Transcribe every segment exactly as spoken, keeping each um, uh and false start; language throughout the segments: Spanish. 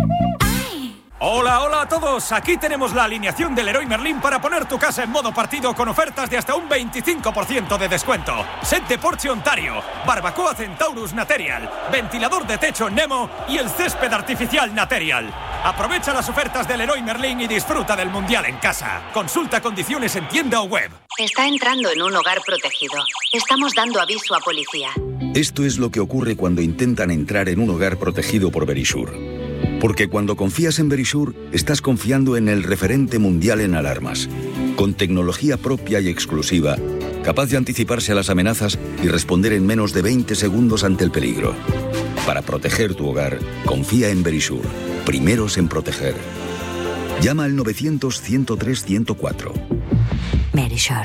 Hola, hola a todos. Aquí tenemos la alineación del Leroy Merlin para poner tu casa en modo partido con ofertas de hasta un veinticinco por ciento de descuento. Set de Porsche Ontario, barbacoa Centaurus Material, ventilador de techo Nemo y el césped artificial Material. Aprovecha las ofertas del Leroy Merlin y disfruta del Mundial en casa. Consulta condiciones en tienda o web. Está entrando en un hogar protegido. Estamos dando aviso a policía. Esto es lo que ocurre cuando intentan entrar en un hogar protegido por Verisure. Porque cuando confías en Verisure, estás confiando en el referente mundial en alarmas. Con tecnología propia y exclusiva, capaz de anticiparse a las amenazas y responder en menos de veinte segundos ante el peligro. Para proteger tu hogar, confía en Verisure. Primeros en proteger. Llama al novecientos, ciento tres, ciento cuatro. Verisure.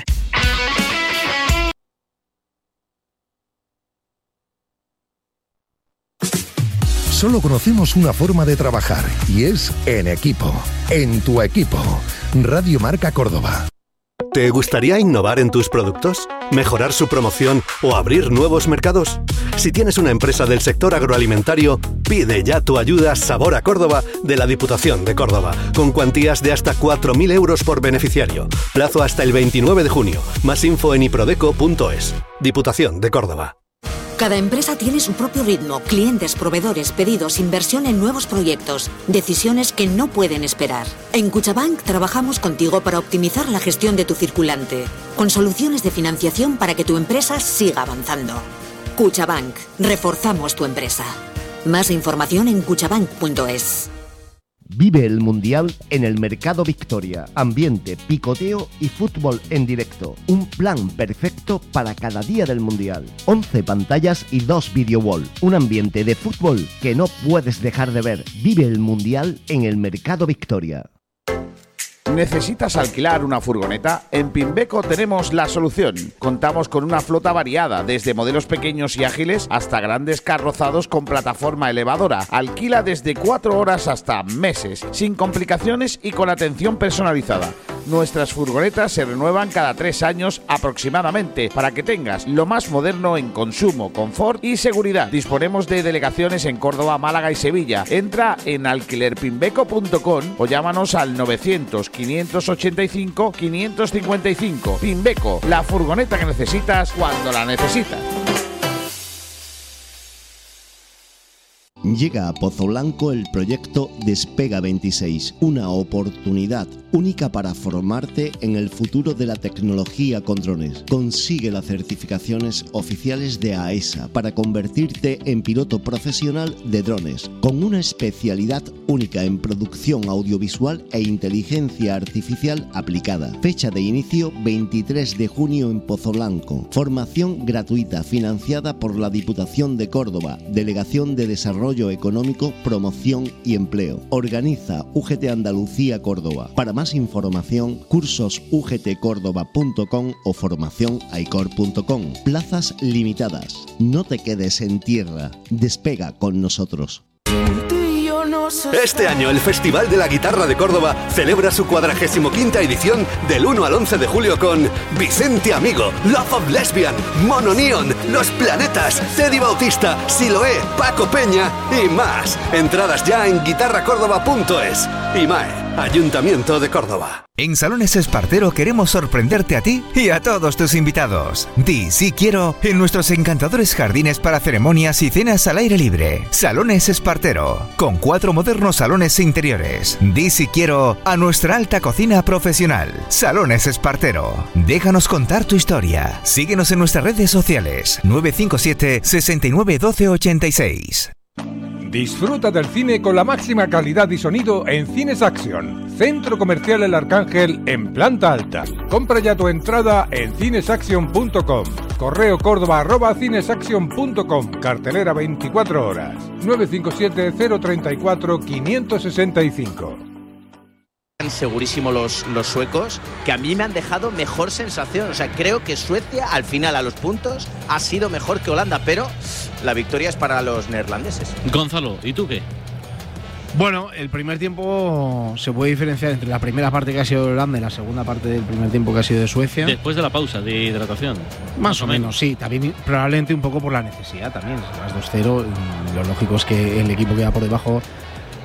Solo conocemos una forma de trabajar y es en equipo. En tu equipo. Radio Marca Córdoba. ¿Te gustaría innovar en tus productos? ¿Mejorar su promoción o abrir nuevos mercados? Si tienes una empresa del sector agroalimentario, pide ya tu ayuda Sabor a Córdoba de la Diputación de Córdoba, con cuantías de hasta cuatro mil euros por beneficiario. Plazo hasta el veintinueve de junio. Más info en iprodeco punto es. Diputación de Córdoba. Cada empresa tiene su propio ritmo, clientes, proveedores, pedidos, inversión en nuevos proyectos, decisiones que no pueden esperar. En Cuchabank trabajamos contigo para optimizar la gestión de tu circulante, con soluciones de financiación para que tu empresa siga avanzando. Cuchabank, reforzamos tu empresa. Más información en cuchabank punto es. Vive el Mundial en el Mercado Victoria. Ambiente, picoteo y fútbol en directo. Un plan perfecto para cada día del Mundial. once pantallas y dos video wall. Un ambiente de fútbol que no puedes dejar de ver. Vive el Mundial en el Mercado Victoria. ¿Necesitas alquilar una furgoneta? En Pimbeco tenemos la solución. Contamos con una flota variada, desde modelos pequeños y ágiles hasta grandes carrozados con plataforma elevadora. Alquila desde cuatro horas hasta meses, sin complicaciones y con atención personalizada. Nuestras furgonetas se renuevan cada tres años aproximadamente para que tengas lo más moderno en consumo, confort y seguridad. Disponemos de delegaciones en Córdoba, Málaga y Sevilla. Entra en alquiler pimbeco punto com o llámanos al novecientos, quinientos ochenta y cinco, quinientos cincuenta y cinco. Pimbeco, la furgoneta que necesitas cuando la necesitas. Llega a Pozo Blanco el proyecto Despega veintiséis, una oportunidad única para formarte en el futuro de la tecnología con drones. Consigue las certificaciones oficiales de AESA para convertirte en piloto profesional de drones, con una especialidad única en producción audiovisual e inteligencia artificial aplicada. Fecha de inicio veintitrés de junio en Pozo Blanco. Formación gratuita financiada por la Diputación de Córdoba, Delegación de Desarrollo Económico, Promoción y Empleo. Organiza U G T Andalucía Córdoba. Para más información, cursos u g t córdoba punto com o formación aicor punto com. Plazas limitadas. No te quedes en tierra. Despega con nosotros. Este año el Festival de la Guitarra de Córdoba celebra su cuadragésimo quinta edición del uno al once de julio con Vicente Amigo, Love of Lesbian, Mono Neon, Los Planetas, Teddy Bautista, Siloé, Paco Peña y más. Entradas ya en guitarra córdoba punto es. IMAE, Ayuntamiento de Córdoba. En Salones Espartero queremos sorprenderte a ti y a todos tus invitados. Di sí quiero en nuestros encantadores jardines para ceremonias y cenas al aire libre. Salones Espartero, con cuatro modernos salones interiores. Di sí quiero a nuestra alta cocina profesional. Salones Espartero. Déjanos contar tu historia. Síguenos en nuestras redes sociales. nueve cinco siete, seis nueve uno dos ocho seis. Disfruta del cine con la máxima calidad y sonido en Cines Action, Centro Comercial El Arcángel en planta alta. Compra ya tu entrada en cinesaction punto com. Correo córdoba arroba cinesaction punto com. Cartelera veinticuatro horas. nueve cinco siete, cero tres cuatro, cinco seis cinco. Segurísimo los, los suecos, que a mí me han dejado mejor sensación. O sea, creo que Suecia al final a los puntos ha sido mejor que Holanda, pero la victoria es para los neerlandeses. Gonzalo, ¿y tú qué? Bueno, el primer tiempo se puede diferenciar entre la primera parte que ha sido de Holanda y la segunda parte del primer tiempo que ha sido de Suecia. Después de la pausa de hidratación. Más, Más o menos, menos, sí. También probablemente un poco por la necesidad también. Las dos cero, lo lógico es que el equipo que va por debajo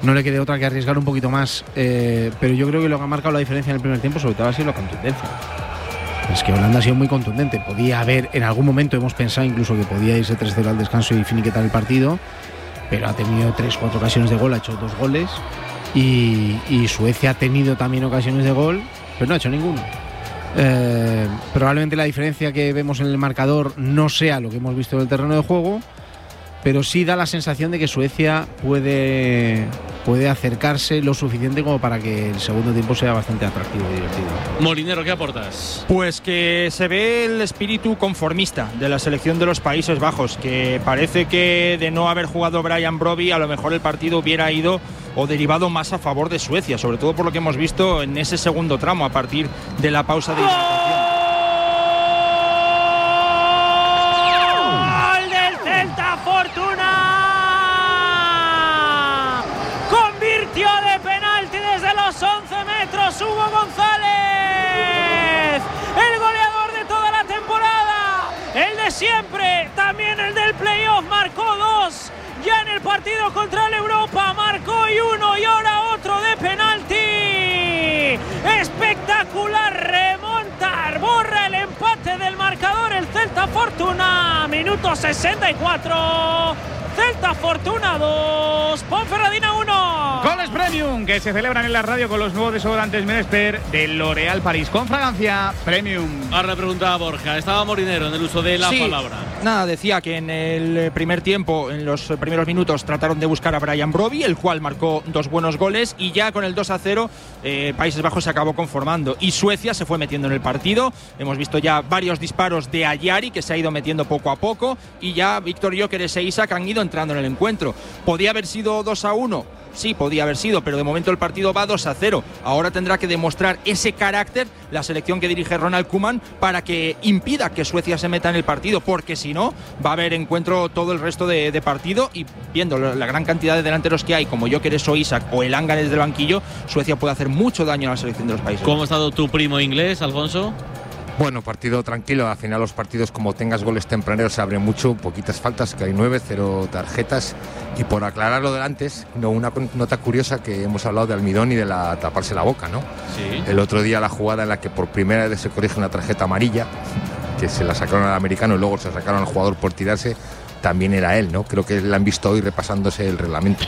no le quede otra que arriesgar un poquito más. Eh, pero yo creo que lo que ha marcado la diferencia en el primer tiempo sobre todo ha sido la contundencia. Es que Holanda ha sido muy contundente. Podía haber, en algún momento hemos pensado incluso que podía irse tres cero al descanso y finiquitar el partido, pero ha tenido tres cuatro ocasiones de gol, ha hecho dos goles y, y Suecia ha tenido también ocasiones de gol, pero no ha hecho ninguno. Eh, probablemente la diferencia que vemos en el marcador no sea lo que hemos visto en el terreno de juego, pero sí da la sensación de que Suecia puede, puede acercarse lo suficiente como para que el segundo tiempo sea bastante atractivo y divertido. Molinero, ¿qué aportas? Pues que se ve el espíritu conformista de la selección de los Países Bajos, que parece que de no haber jugado Brian Brobbey a lo mejor el partido hubiera ido o derivado más a favor de Suecia, sobre todo por lo que hemos visto en ese segundo tramo a partir de la pausa de hidratación. Fortuna convirtió de penalti desde los once metros Hugo González, el goleador de toda la temporada, el de siempre, también el del playoff, marcó dos ya en el partido contra el Europa, marcó y uno y ahora otro de penalti. Espectacular, remontar, borra el empate del marcador el Celta Fortuna, minuto sesenta y cuatro. Celta Fortuna dos, Ponferradina uno. Goles Premium que se celebran en la radio con los nuevos desodorantes Menester de L'Oréal París con fragancia Premium. Ahora le preguntaba a Borja, estaba Molinero en el uso de la sí, palabra. Nada, decía que en el primer tiempo, en los primeros minutos, trataron de buscar a Brian Brobbey, el cual marcó dos buenos goles y ya con el dos a cero eh, Países Bajos se acabó conformando y Suecia se fue metiendo en el partido. Hemos visto ya varios disparos de Ayari que se ha ido metiendo poco a poco y ya Víctor Gyökeres e Isak han ido entrando en el encuentro. ¿Podía haber sido dos a uno? Sí, podía haber sido, pero de momento el partido va dos a cero. Ahora tendrá que demostrar ese carácter la selección que dirige Ronald Koeman para que impida que Suecia se meta en el partido, porque si no, va a haber encuentro todo el resto de, de partido y viendo la gran cantidad de delanteros que hay, como Gyökeres o Isak o Elanga desde el banquillo, Suecia puede hacer mucho daño a la selección de los países. ¿Cómo ha estado tu primo inglés, Alfonso? Bueno, partido tranquilo. Al final los partidos, como tengas goles tempraneros, se abren mucho, poquitas faltas, que hay nueve, cero tarjetas. Y por aclarar lo de antes, no, una nota curiosa que hemos hablado de Almidón y de la taparse la boca, ¿no? Sí. El otro día la jugada en la que por primera vez se corrige una tarjeta amarilla, que se la sacaron al americano y luego se sacaron al jugador por tirarse, también era él, ¿no? Creo que la han visto hoy repasándose el reglamento.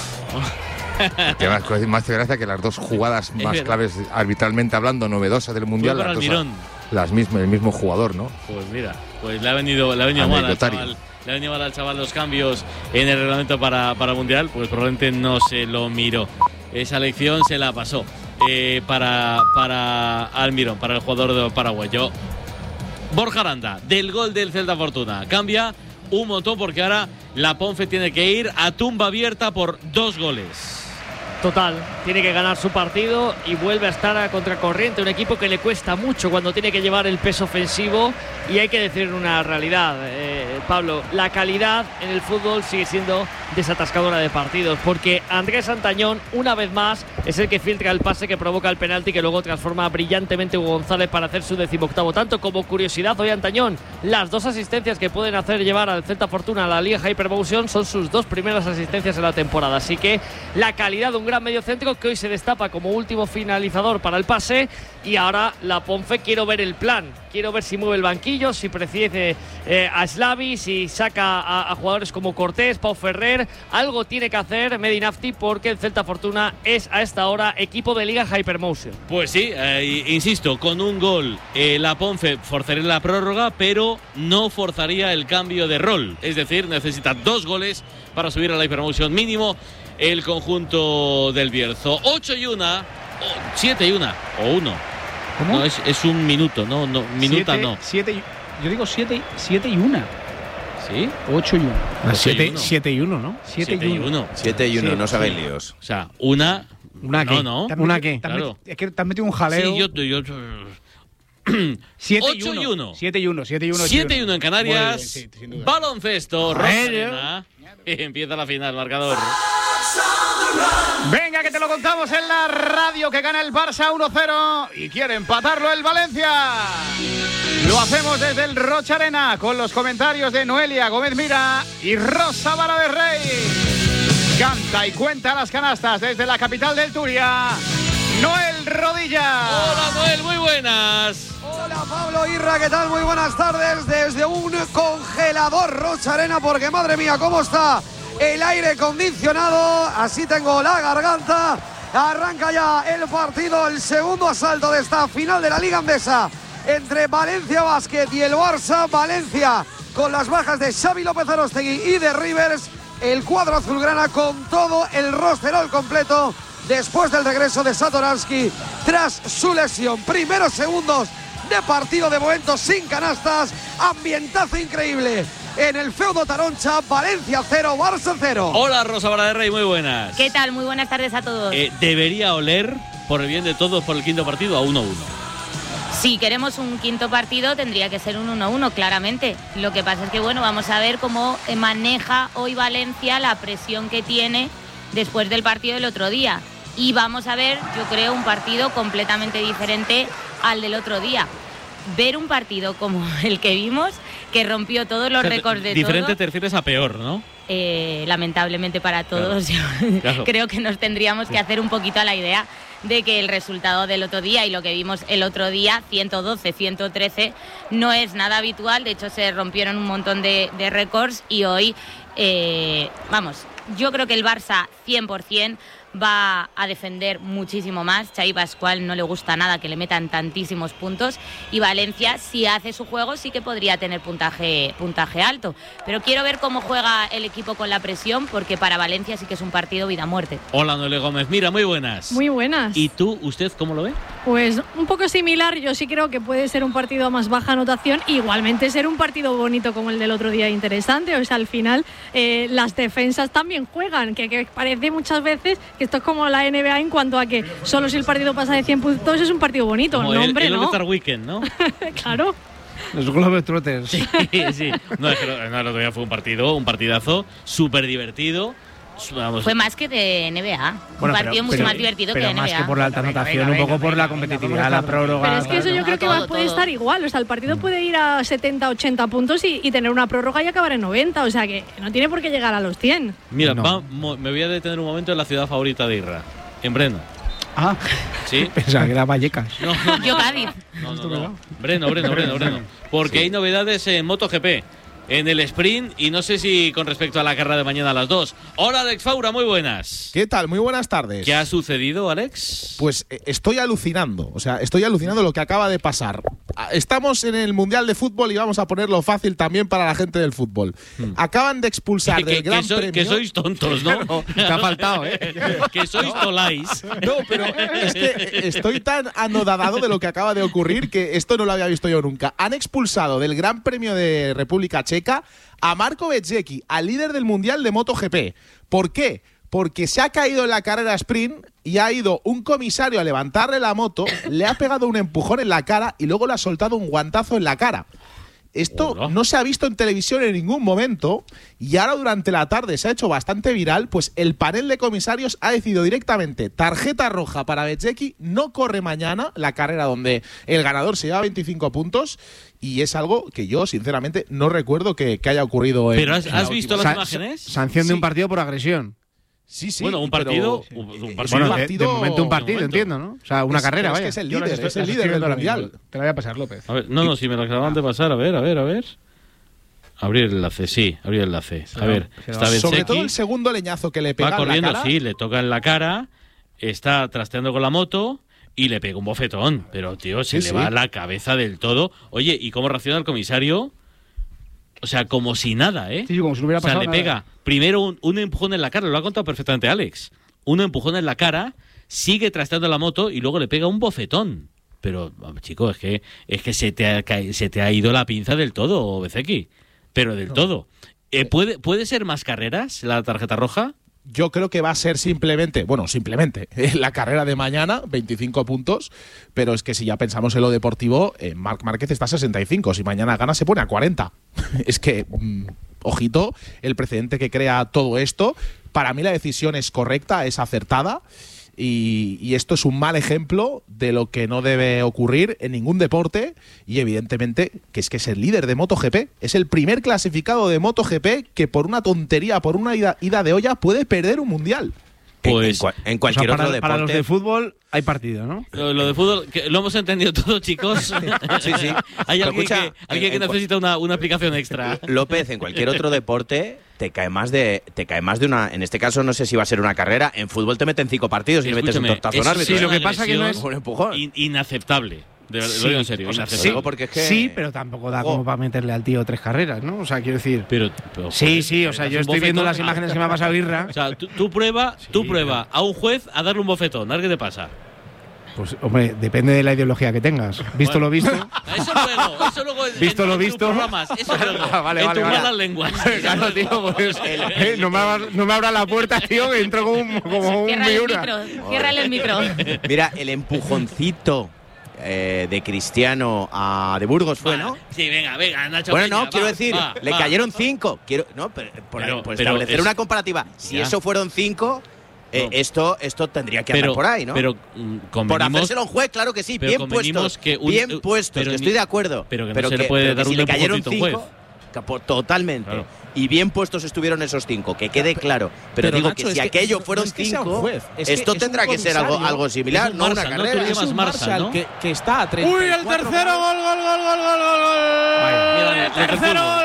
Que más, más de gracia que las dos jugadas más claves arbitralmente hablando, novedosas del Mundial, las, dos, las mismas, el mismo jugador, ¿no? Pues mira, pues le ha venido, le ha venido mal al chaval, le ha venido mal al chaval los cambios en el reglamento para, para el Mundial, pues probablemente no se lo miró. Esa lección se la pasó eh, para, para Almirón, para el jugador de paraguayo. Borja Aranda, del gol del Celta Fortuna, cambia un montón porque ahora la Ponfe tiene que ir a tumba abierta por dos goles. Total, tiene que ganar su partido y vuelve a estar a contracorriente, un equipo que le cuesta mucho cuando tiene que llevar el peso ofensivo. Y hay que decir una realidad, eh, Pablo, la calidad en el fútbol sigue siendo desatascadora de partidos, porque Andrés Antañón, una vez más, es el que filtra el pase que provoca el penalti que luego transforma brillantemente Hugo González para hacer su decimoctavo tanto. Como curiosidad, hoy Antañón, las dos asistencias que pueden hacer llevar al Celta Fortuna a la Liga Hypermotion son sus dos primeras asistencias en la temporada, así que la calidad de un gran mediocentro que hoy se destapa como último finalizador para el pase. Y ahora la Ponfe, quiero ver el plan, quiero ver si mueve el banquillo, si prefiere eh, a Slavi, si saca a, a jugadores como Cortés, Pau Ferrer. Algo tiene que hacer Medinafti porque el Celta Fortuna es a esta hora equipo de Liga Hypermotion. Pues sí, eh, insisto, con un gol eh, la Ponfe forzaría la prórroga, pero no forzaría el cambio de rol, es decir, necesita dos goles para subir a la Hypermotion mínimo el conjunto del Bierzo. ocho y una, siete y una o uno. ¿Cómo? No, es, es un minuto, no, no minuta siete, no. Siete, yo digo siete, siete y una. ¿Sí? ocho y uno. siete y uno, ¿no? siete y uno. siete y uno, no se hagan líos. O sea, una. ¿Una qué? No, no. ¿Una qué? Claro. Es que te has metido un jaleo. Sí, yo. yo, yo siete ocho y uno. siete y uno, siete y uno. siete y uno en Canarias. Bien, sí, baloncesto, Rosalena. Empieza la final, marcador. Venga, que te lo contamos en la radio, que gana el Barça uno cero y quiere empatarlo el Valencia. Lo hacemos desde el Rocha Arena con los comentarios de Noelia Gómez Mira y Rosa Vara de Rey. Canta y cuenta las canastas desde la capital del Turia, Noel Rodilla. Hola Noel, muy buenas. Hola Pablo Irra, ¿qué tal? Muy buenas tardes desde un congelador Rocha Arena, porque madre mía, cómo está el aire acondicionado. Así tengo la garganta. Arranca ya el partido, el segundo asalto de esta final de la Liga Endesa entre Valencia Basket y el Barça. Valencia con las bajas de Xavi López Arostegui y de Rivers. El cuadro azulgrana con todo el roster al completo después del regreso de Satoransky tras su lesión. Primeros segundos de partido, de momento sin canastas. Ambientazo increíble en el feudo Taroncha. Valencia cero, Barça cero. Hola Rosa Vara de Rey, muy buenas. ¿Qué tal? Muy buenas tardes a todos. Eh, debería oler, por el bien de todos, por el quinto partido a uno uno. Si queremos un quinto partido tendría que ser un uno uno, claramente. Lo que pasa es que, bueno, vamos a ver cómo maneja hoy Valencia la presión que tiene después del partido del otro día. Y vamos a ver, yo creo, un partido completamente diferente al del otro día. Ver un partido como el que vimos, que rompió todos los o sea, récords de diferente todo. Te refieres a peor, ¿no? Eh, lamentablemente para todos, claro, claro. Creo que nos tendríamos que hacer un poquito a la idea de que el resultado del otro día y lo que vimos el otro día, ciento doce, ciento trece, no es nada habitual. De hecho, se rompieron un montón de, de récords y hoy, eh, vamos, yo creo que el Barça cien por ciento va a defender muchísimo más. Xavi Pascual no le gusta nada que le metan tantísimos puntos y Valencia, si hace su juego, sí que podría tener puntaje, puntaje alto. Pero quiero ver cómo juega el equipo con la presión, porque para Valencia sí que es un partido vida-muerte. Hola, Noele Gómez. Mira, muy buenas. Muy buenas. ¿Y tú, usted, cómo lo ve? Pues un poco similar. Yo sí creo que puede ser un partido a más baja anotación, igualmente ser un partido bonito como el del otro día, interesante. O sea, al final eh, las defensas también juegan, que, que parece muchas veces que esto es como la N B A en cuanto a que solo si el partido pasa de cien puntos es un partido bonito. Como no, el, hombre, el no. All-Star Weekend, ¿no? Claro. Los Globetrotters. Sí, sí. No, es que no, el otro día fue un partido, un partidazo súper divertido. Vamos. Fue más que de N B A. Bueno, un partido pero, mucho pero, más divertido pero que de N B A. Más que por la alta anotación, un poco por la competitividad, la prórroga. Pero es que eso yo creo que va, puede estar igual. O sea, el partido puede ir a setenta, ochenta puntos y, y tener una prórroga y acabar en noventa. O sea, que no tiene por qué llegar a los cien. Mira, No. va, mo- me voy a detener un momento en la ciudad favorita de Irra, en Breno. Ah, ¿Sí? pensaba que era Vallecas. No, no, no. Yo Cádiz. No, no, no. Breno, Breno, Breno, Breno. Porque hay novedades en MotoGP, en el sprint y no sé si con respecto a la carrera de mañana a las dos. Hola, Alex Faura, muy buenas. ¿Qué tal? Muy buenas tardes. ¿Qué ha sucedido, Alex? Pues eh, estoy alucinando, o sea, estoy alucinando lo que acaba de pasar. Ah, Estamos en el Mundial de Fútbol y vamos a ponerlo fácil también para la gente del fútbol. Hmm. Acaban de expulsar Que, del que, Gran que, so- Premio… que sois tontos, ¿no? No, te ha faltado, ¿eh? Que sois toláis. No, pero es que estoy tan anodadado de lo que acaba de ocurrir que esto no lo había visto yo nunca. Han expulsado del Gran Premio de República Checa a Marco Bezzecchi, al líder del Mundial de MotoGP. ¿Por qué? Porque se ha caído en la carrera sprint y ha ido un comisario a levantarle la moto, le ha pegado un empujón en la cara y luego le ha soltado un guantazo en la cara. Esto Hola. no se ha visto en televisión en ningún momento y ahora durante la tarde se ha hecho bastante viral, pues el panel de comisarios ha decidido directamente tarjeta roja para Bezzecchi, no corre mañana la carrera donde el ganador se lleva veinticinco puntos y es algo que yo sinceramente no recuerdo que, que haya ocurrido en… ¿Pero has, en la has visto última- las Sa- imágenes? Sanción de Sí. un partido por agresión. Sí, sí. Bueno, un pero- partido, un, un partido. Bueno, de, partido- de momento un de partido, momento. entiendo, ¿no? O sea, una Es- carrera, pero es vaya. que es el Yo las líder, estoy- es el las líder estoy del viendo ahora Mundial. mismo. Te la voy a pasar, López. A ver, no, no, si me lo acaban de pasar, a ver, a ver, a ver. Abrir el enlace, sí, abrir el enlace. A ver, está Sobre Bezzecchi, todo el segundo leñazo que le pega va en la corriendo, cara. sí, le toca en la cara, está trasteando con la moto y le pega un bofetón. Pero, tío, se Sí, le sí. va la cabeza del todo. Oye, ¿y cómo reacciona el comisario? O sea, como si nada, ¿eh? Sí, como si no hubiera O sea, pasado le nada. pega primero un, un empujón en la cara, lo ha contado perfectamente Alex. Un empujón en la cara, sigue trasteando la moto y luego le pega un bofetón. Pero, chico, es que es que se te ha, ca- se te ha ido la pinza del todo, Bezzecchi. Pero del todo. Eh, ¿puede, ¿Puede ser más carreras la tarjeta roja? Yo creo que va a ser simplemente, bueno, simplemente, la carrera de mañana, veinticinco puntos, pero es que si ya pensamos en lo deportivo, eh, Marc Márquez está a sesenta y cinco, si mañana gana se pone a cuarenta. Es que, mm, ojito, el precedente que crea todo esto, para mí la decisión es correcta, es acertada. Y, y esto es un mal ejemplo de lo que no debe ocurrir en ningún deporte y evidentemente que es que es el líder de MotoGP, es el primer clasificado de MotoGP que por una tontería, por una ida, ida de olla puede perder un mundial. Pues en, en, en cualquier o sea, para, otro deporte. Para los de fútbol hay partido, ¿no? Lo, lo de fútbol, que lo hemos entendido todo, chicos. Sí, sí. Hay alguien, Escucha, que, alguien en, que necesita una, una explicación extra. López, en cualquier otro deporte te cae más de te cae más de una. En este caso no sé si va a ser una carrera. En fútbol te meten cinco partidos y le metes un tortazo a un árbitro. Sí, lo que pasa que no es un empujón. In, inaceptable. De, sí, lo digo en serio. O sea, sí, porque es que, sí, pero tampoco da como para meterle al tío tres carreras, ¿no? O sea, quiero decir. Pero, pero sí, joder, sí, o sea, yo estoy viendo las imágenes que me ha pasado Irra. O sea, tú, tú prueba, sí, tú prueba a un juez a darle un bofetón, a ver qué te pasa. Pues, hombre, depende de la ideología que tengas. Visto bueno, lo visto. Eso luego, eso luego. Visto en, lo en visto. Programas, eso luego. Ah, vale, en vale, tus vale. malas lenguas. Claro, tío, pues, eh, no, me abra, no me abra la puerta, tío, que entro como un, como un Ciérrale el Miura. micro, ciérrale el micro. Mira, el empujoncito eh, de Cristiano a de Burgos fue, va, ¿no? Sí, venga, venga, Nacho. Bueno, Peña, no, va, quiero decir, va, le va. cayeron cinco. Quiero, no, pero, por, Pero- por pero establecer es- una comparativa. Si Ya. eso fueron cinco, eh, No. esto, esto tendría que Pero, andar por ahí, ¿no? pero mm, por convenimos, hacérselo a un juez, claro que sí, pero bien convenimos puestos, que un- bien puestos, pero que ni- estoy de acuerdo. pero que no se le puede pero que dar si un le cayeron empujoncito a un cinco, juez. que por- totalmente. Claro. Y bien puestos estuvieron esos cinco, que quede claro. Pero, pero, digo Nacho, que es si que aquello no- fueron no es que sea un cinco, juez, es que esto es un tendrá que ser algo, comisario. algo similar, Es un no una Marshall, ¿no? Tú carrera. le llamas Es un Marshall, Marshall ¿no? que, que está a treinta. Uy, el tercero, gol, gol, gol, gol, gol, gol, gol. Mira, El tercero, gol.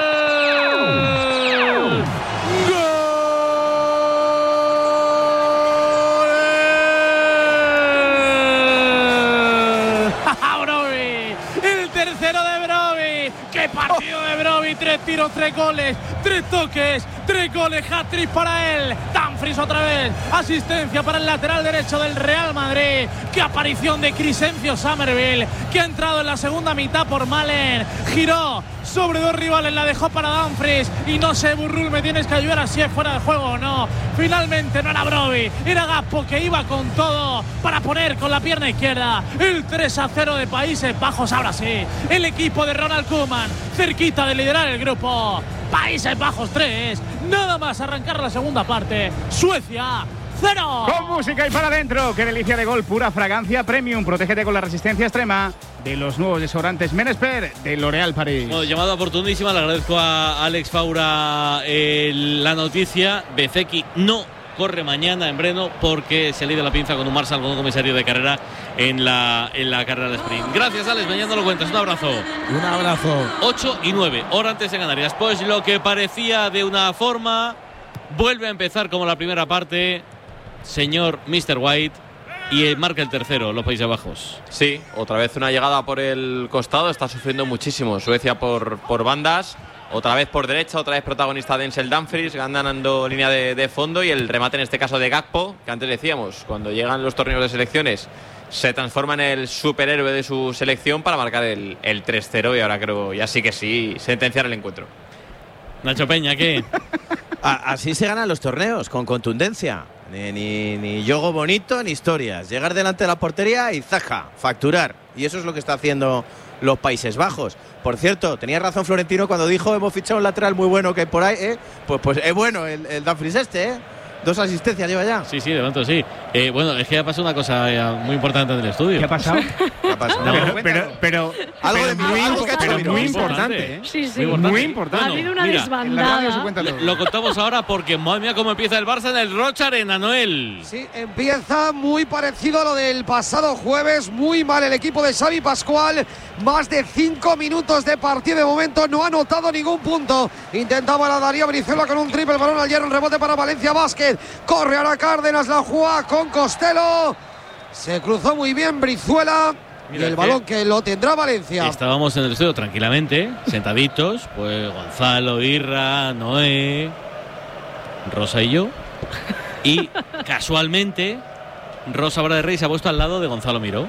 Brovi, el tercero de Brovi. ¡Qué partido de Brovi! Tres tiros, tres goles, tres toques, tres goles, hat-trick para él. Dumfries otra vez, asistencia para el lateral derecho del Real Madrid. ¡Qué aparición de Crescencio Somerville, que ha entrado en la segunda mitad por Malen! Giró sobre dos rivales, la dejó para Dumfries. Y no sé, Burrul, me tienes que ayudar a si es fuera de juego o no. Finalmente no era Brovi, era Gaspo, que iba con todo para poner con la pierna izquierda el tres a cero de Países Bajos. Ahora sí, el equipo de Ronald Koeman cerquita de liderar el grupo. Países Bajos tres, nada más arrancar la segunda parte. Suecia cero. Con música y para adentro, qué delicia de gol, pura fragancia premium. Protégete con la resistencia extrema de los nuevos desodorantes Menesper de L'Oréal Paris. Bueno, llamada oportunísima, le agradezco a Alex Faura eh, la noticia. Bezeki no corre mañana en Breno porque se le ha ido la pinza con un Marshall, con un comisario de carrera en la, en la carrera de sprint. Gracias, Alex, mañana lo cuentas. Un abrazo. Un abrazo. ocho y nueve, hora antes en Canarias. Pues lo que parecía de una forma vuelve a empezar como la primera parte, señor mister White, y marca el tercero, los Países Bajos. Sí, otra vez una llegada por el costado, está sufriendo muchísimo Suecia por, por bandas, otra vez por derecha, otra vez protagonista Denzel Dumfries, ganando línea de, de fondo, y el remate en este caso de Gakpo, que antes decíamos, cuando llegan los torneos de selecciones se transforma en el superhéroe de su selección para marcar el, el tres cero, y ahora creo ya sí que sí sentenciar el encuentro. Nacho Peña, ¿qué? A- así se ganan los torneos, con contundencia. Ni, ni, ni yogo bonito ni historias. Llegar delante de la portería y zaja, facturar. Y eso es lo que está haciendo los Países Bajos. Por cierto, tenía razón Florentino cuando dijo hemos fichado un lateral muy bueno que hay por ahí, ¿eh? Pues, pues es bueno el, el Dumfries este, ¿eh? Dos asistencias lleva ya. Sí, sí, de momento sí. Eh, bueno, es que ha pasado una cosa eh, muy importante en el estudio. ¿Qué ha pasado? ¿Qué ha pasado? No, pero, pero, pero, Algo pero de muy, algo impo- que ha hecho pero Miro. muy Muy importante, importante. ¿eh? Sí, sí. Muy importante. Ha habido una Mira, desbandada. En la radio se cuenta todo. Lo contamos ahora porque, madre mía, cómo empieza el Barça en el Rocha Arena, Noel. Sí, empieza muy parecido a lo del pasado jueves. Muy mal el equipo de Xavi Pascual. Más de cinco minutos de partido de momento. No ha anotado ningún punto. Intentaba la Darío Brizuela con un triple balón al hierro. Un rebote para Valencia Basket. Corre ahora Cárdenas. La juega con Costello. Se cruzó muy bien Brizuela. Mira, y el que balón que lo tendrá Valencia. Estábamos en el estudio tranquilamente, sentaditos, pues Gonzalo, Irra, Noé, Rosa y yo. Y casualmente, Rosa Bra de Rey se ha puesto al lado de Gonzalo Miró.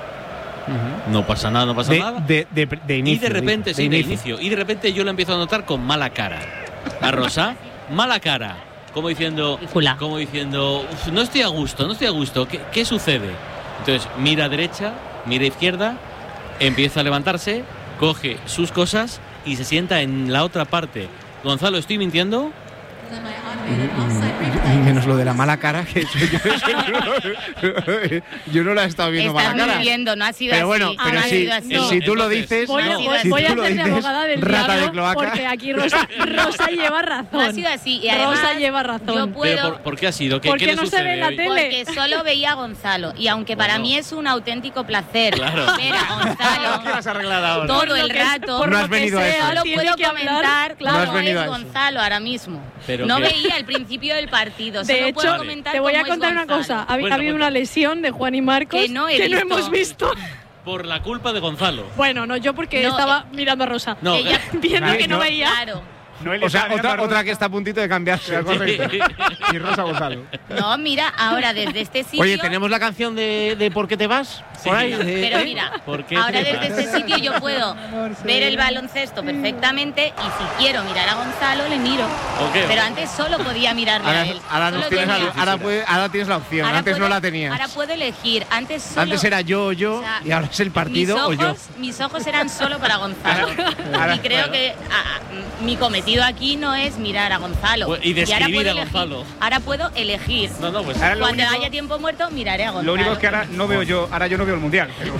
No pasa nada, no pasa De, nada. de, de, de inicio, y de repente, de sí, de inicio. inicio. Y de repente yo lo empiezo a notar con mala cara. A Rosa, mala cara. Como diciendo, como diciendo, "Uf, no estoy a gusto, no estoy a gusto. ¿Qué, qué sucede? Entonces mira a derecha, mira a izquierda, empieza a levantarse, coge sus cosas y se sienta en la otra parte. Gonzalo, ¿estoy mintiendo? Y menos lo de la mala cara, que eso yo, eso yo, yo no la he estado viendo Estás mala cara. Viendo, no ha sido pero así. bueno, pero no si, ha sido así. si tú lo dices, voy, no, voy, si voy tú a lo hacer de dices, abogada del rata de diablo, cloaca. porque aquí Rosa, Rosa lleva razón. No ha sido así. Y además, Rosa lleva razón. Yo puedo, ¿Pero por, por qué ha sido? ¿Qué, porque qué le no se ve en la hoy? tele. Porque solo veía a Gonzalo. Y aunque para Bueno. mí es un auténtico placer Claro. ver a Gonzalo ¿Qué vas a arreglar ahora? todo el que- rato, por No lo has que venido a sea, eso. solo tiene puedo que hablar. comentar No has cómo venido es a eso. Gonzalo ahora mismo. Pero No que- veía el principio del partido. De Solo hecho, puedo comentar te voy a cómo es contar una Gonzalo. cosa. Ha, ha Cuenta, habido cuenta. una lesión de Juan y Marcos Que no he no visto. hemos visto. Por la culpa de Gonzalo. Bueno, no, yo porque No, estaba mirando a Rosa. No, Ella- Viendo Vale, que no, no. veía. Claro. O sea, otra, otra que está a puntito de cambiarse. Y Rosa Gonzalo. No, mira, ahora desde este sitio. Oye, ¿tenemos la canción de, de ¿Por qué te vas? Por ahí. de- Pero mira, ¿Por qué ahora te desde vas? este sitio yo puedo ver el baloncesto perfectamente y si quiero mirar a Gonzalo, le miro. Ok. Pero antes solo podía mirarle Ahora, a él. ahora, Solo nos tienes la, tenía- ahora, puede- ahora tienes la opción, ahora antes puedo- no la tenías. Ahora puedo elegir. Antes solo, Antes era yo o yo, o sea, y ahora es el partido mis o yo. ojos, mis ojos eran solo para Gonzalo. ahora- y creo que ah, ah, mi cometido aquí no es mirar a Gonzalo. Pues, y ahora describir puedo a elegir. Gonzalo. Ahora puedo elegir. No, no, pues. Ahora lo Cuando único- haya tiempo muerto, miraré a Gonzalo. Lo único es que ahora no veo yo, ahora yo no veo el mundial. pero-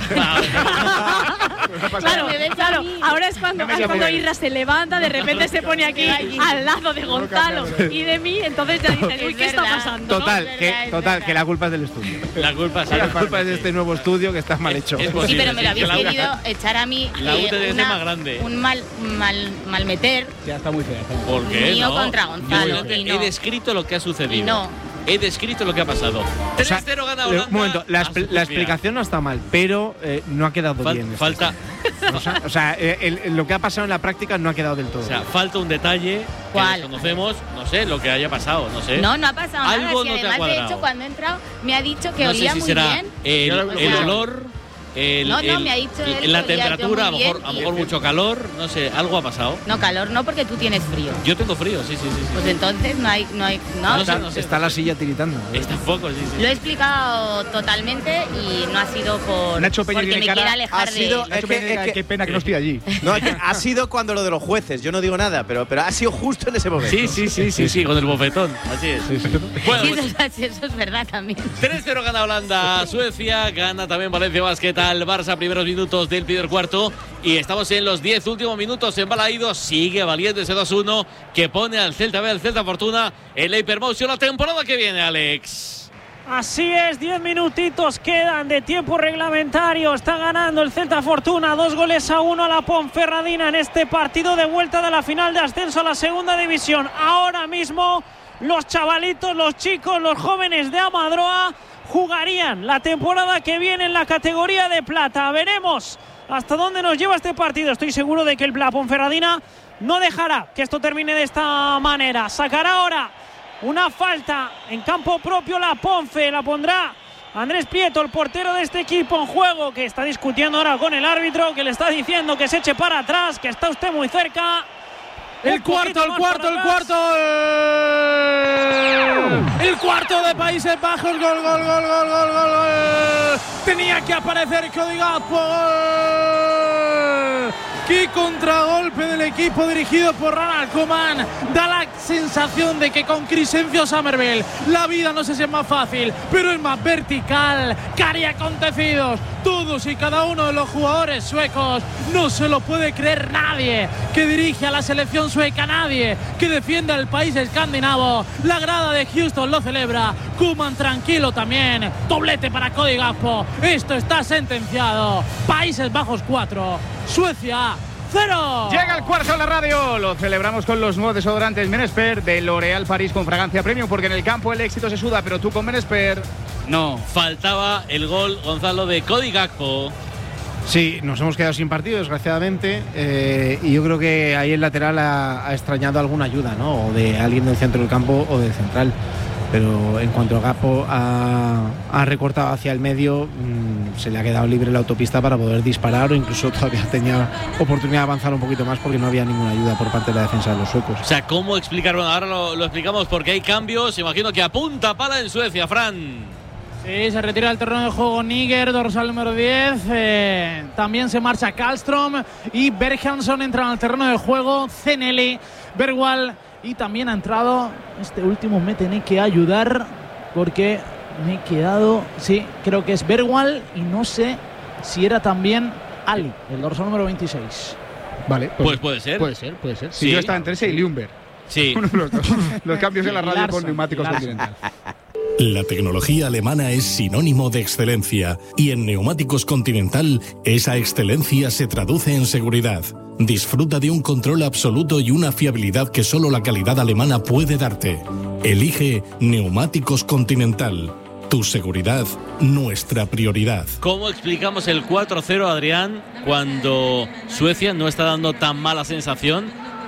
Claro, Me ves a claro. mí. Ahora es cuando, No me es llamo cuando bien. Irra se levanta, de repente se pone aquí al lado de Gonzalo y de mí, entonces ya dices, uy, Es ¿qué está verdad. pasando? Total, No, es que, verdad, es total verdad. que la culpa es del estudio. La culpa sí. La culpa es de este nuevo estudio que está mal hecho. Es Sí, posible, pero me lo sí, habéis que la U- querido echar a mí La U eh, T D es una- más grande. un mal, mal, mal meter. Ya está muy fea. está muy fea. ¿Por qué? Mío No. contra Gonzalo, Yo simplemente y no. he descrito lo que ha sucedido. Y no. He descrito lo que ha pasado. O sea, tres cero gana eh, Holanda. un momento, la, a expl- Suecia. la explicación no está mal, pero eh, no ha quedado Fal- bien. esto. falta, O sea, o sea, eh, el- el- lo que ha pasado en la práctica no ha quedado del todo. o sea, falta un detalle ¿Cuál? que desconocemos. No sé, lo que haya pasado, no sé. No, no ha pasado nada. Algo Si no te ha además, de cuadrado. hecho, cuando he entrado, me ha dicho que no olía sé si muy será bien. el, Yo lo- el o sea, olor. El, No, no, el- me ha dicho él que la olía yo temperatura, a lo muy mejor, bien a lo y- mejor mucho calor, no sé, algo ha pasado. No, calor no, porque tú tienes frío. Yo tengo frío, sí, sí, sí. sí. Pues entonces no hay. No hay no, No sé, está, no sé. está la silla tiritando. Está poco, sí, sí. Lo he explicado totalmente y no ha sido por Nacho Peña porque tiene me cara- quiera alejar ha sido- de. Es que- es que- Qué pena que no estoy allí. No, es que ha sido cuando lo de los jueces. Yo no digo nada, pero, pero ha sido justo en ese momento. Sí, sí, sí, sí, sí, con el bofetón. Así es. Bueno, Sí, pues, eso, es- eso es verdad también. tres cero gana Holanda, Suecia, gana también Valencia Basket al Barça, primeros minutos del primer cuarto. Y estamos en los diez últimos minutos en Balaídos. Sigue valiente ese dos uno que pone al Celta B, al Celta Fortuna, el Hypermotion la temporada que viene, Alex. Así es, diez minutitos quedan de tiempo reglamentario. Está ganando el Celta Fortuna, dos goles a uno a la Ponferradina en este partido de vuelta de la final de ascenso a la segunda división. Ahora mismo los chavalitos, los chicos, los jóvenes de Amadroa jugarían la temporada que viene en la categoría de plata. Veremos hasta dónde nos lleva este partido. Estoy seguro de que el la Ponferradina no dejará que esto termine de esta manera. Sacará ahora una falta en campo propio la Ponfe, la pondrá Andrés Prieto, el portero de este equipo en juego, que está discutiendo ahora con el árbitro, que le está diciendo que se eche para atrás, que está usted muy cerca. El cuarto, el cuarto, el cuarto. El, el cuarto de Países Bajos. Gol, gol, gol, gol, gol, gol, gol. Tenía que aparecer Cody Gakpo. Gol. Qué contragolpe del equipo dirigido por Ronald Koeman. Da la sensación de que con Crescencio Summerville la vida no sé si es más fácil, pero es más vertical. Cari acontecidos. Todos y cada uno de los jugadores suecos. No se lo puede creer nadie que dirige a la selección sueca, nadie que defienda al país escandinavo. La grada de Houston lo celebra. Koeman tranquilo también. Doblete para Cody Gakpo. Esto está sentenciado. Países Bajos cuatro, Suecia cero. Llega el cuarto en la radio. Lo celebramos con los nuevos desodorantes Menesper de L'Oréal París con fragancia premium, porque en el campo el éxito se suda, pero tú con Menesper no. Faltaba el gol, Gonzalo, de Cody Gakpo. Sí, nos hemos quedado sin partido, desgraciadamente, eh, y yo creo que ahí el lateral ha, ha extrañado alguna ayuda, ¿no? O de alguien del centro del campo o del central. Pero en cuanto a Gakpo ha, ha recortado hacia el medio, mmm, se le ha quedado libre la autopista para poder disparar, o incluso todavía tenía oportunidad de avanzar un poquito más porque no había ninguna ayuda por parte de la defensa de los suecos. O sea, ¿cómo explicar? Bueno, ahora lo, lo explicamos porque hay cambios. Imagino que apunta pala en Suecia, Fran. Sí, se retira del terreno de juego Níger, dorsal número diez. Eh, también se marcha Kallström y Berghansson entran al terreno de juego. Zeneli, Bergwall Y también ha entrado, este último me tiene que ayudar porque me he quedado, sí, creo que es Bergwall y no sé si era también Ali, el dorsal número veintiséis. Vale, pues, pues puede ser. Puede ser, puede ser. Sí. Si yo estaba entre ese y Liumber. Sí. Uno de los dos. Los cambios en la radio Larson, con neumáticos Larson. Continental. La tecnología alemana es sinónimo de excelencia y en Neumáticos Continental esa excelencia se traduce en seguridad. Disfruta de un control absoluto y una fiabilidad que solo la calidad alemana puede darte. Elige Neumáticos Continental. Tu seguridad, nuestra prioridad. ¿Cómo explicamos el cuatro cero, Adrián, cuando Suecia no está dando tan mala sensación?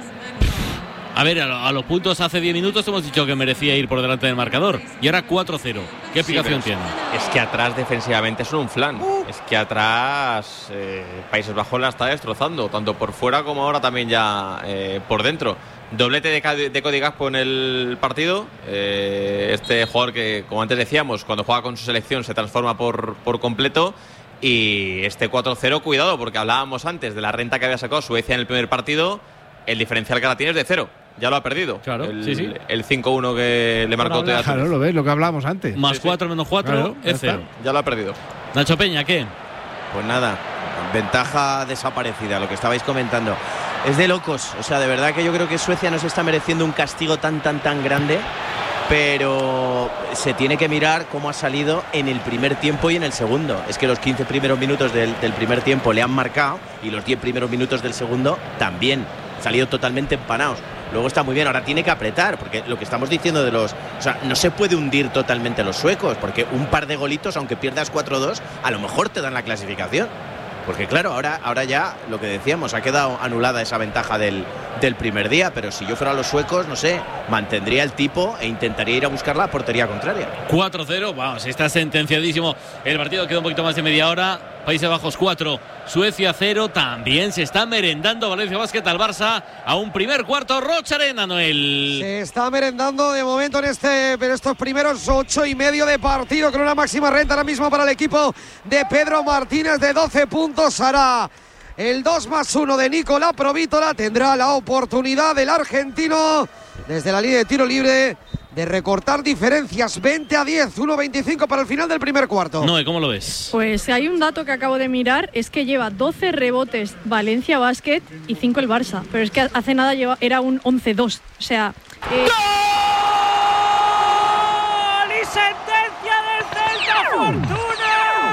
A ver, a, lo, a los puntos hace diez minutos hemos dicho que merecía ir por delante del marcador. Y ahora cuatro cero. ¿Qué explicación sí, tiene? Es que atrás defensivamente son un flan. Uh. Es que atrás eh, Países Bajos la está destrozando, tanto por fuera como ahora también ya eh, por dentro. Doblete de, de Cody Gakpo en el partido. Eh, este jugador que, como antes decíamos, cuando juega con su selección se transforma por, por completo. Y este cuatro cero, cuidado, porque hablábamos antes de la renta que había sacado Suecia en el primer partido. El diferencial que ahora tiene es de cero. Ya lo ha perdido. Claro, el, sí, sí. El cinco uno que le marcó Teatro. Claro, lo ves, lo que hablábamos antes. Más cuatro menos cuatro Claro, es cero. Ya lo ha perdido. Nacho Peña, ¿qué? Pues nada, ventaja desaparecida, lo que estabais comentando. Es de locos, o sea, de verdad que yo creo que Suecia no se está mereciendo un castigo tan, tan, tan grande, pero se tiene que mirar cómo ha salido en el primer tiempo y en el segundo. Es que los quince primeros minutos del, del primer tiempo le han marcado y los diez primeros minutos del segundo también. Han salido totalmente empanados. Luego está muy bien, ahora tiene que apretar, porque lo que estamos diciendo de los... O sea, no se puede hundir totalmente los suecos, porque un par de golitos, aunque pierdas cuatro dos, a lo mejor te dan la clasificación. Porque claro, ahora, ahora ya, lo que decíamos, ha quedado anulada esa ventaja del, del primer día, pero si yo fuera los suecos, no sé, mantendría el tipo e intentaría ir a buscar la portería contraria. cuatro cero, vamos, está sentenciadísimo. El partido queda un poquito más de media hora. Países Bajos cuatro, Suecia cero. También se está merendando Valencia Basket al Barça a un primer cuarto. Rocha Arena, Noel. Se está merendando de momento en este, pero estos primeros ocho y medio de partido, con una máxima renta ahora mismo para el equipo de Pedro Martínez de doce puntos. Hará el dos más uno de Nicolás Provítola. Tendrá la oportunidad del argentino desde la línea de tiro libre de recortar diferencias. Veinte a diez, uno veinticinco para el final del primer cuarto. No, ¿cómo lo ves? Pues hay un dato que acabo de mirar, es que lleva doce rebotes Valencia Basket y cinco el Barça, pero es que hace nada lleva, era un once dos, o sea... Eh... ¡Gol! ¡Y sentencia del Celta Fortuna!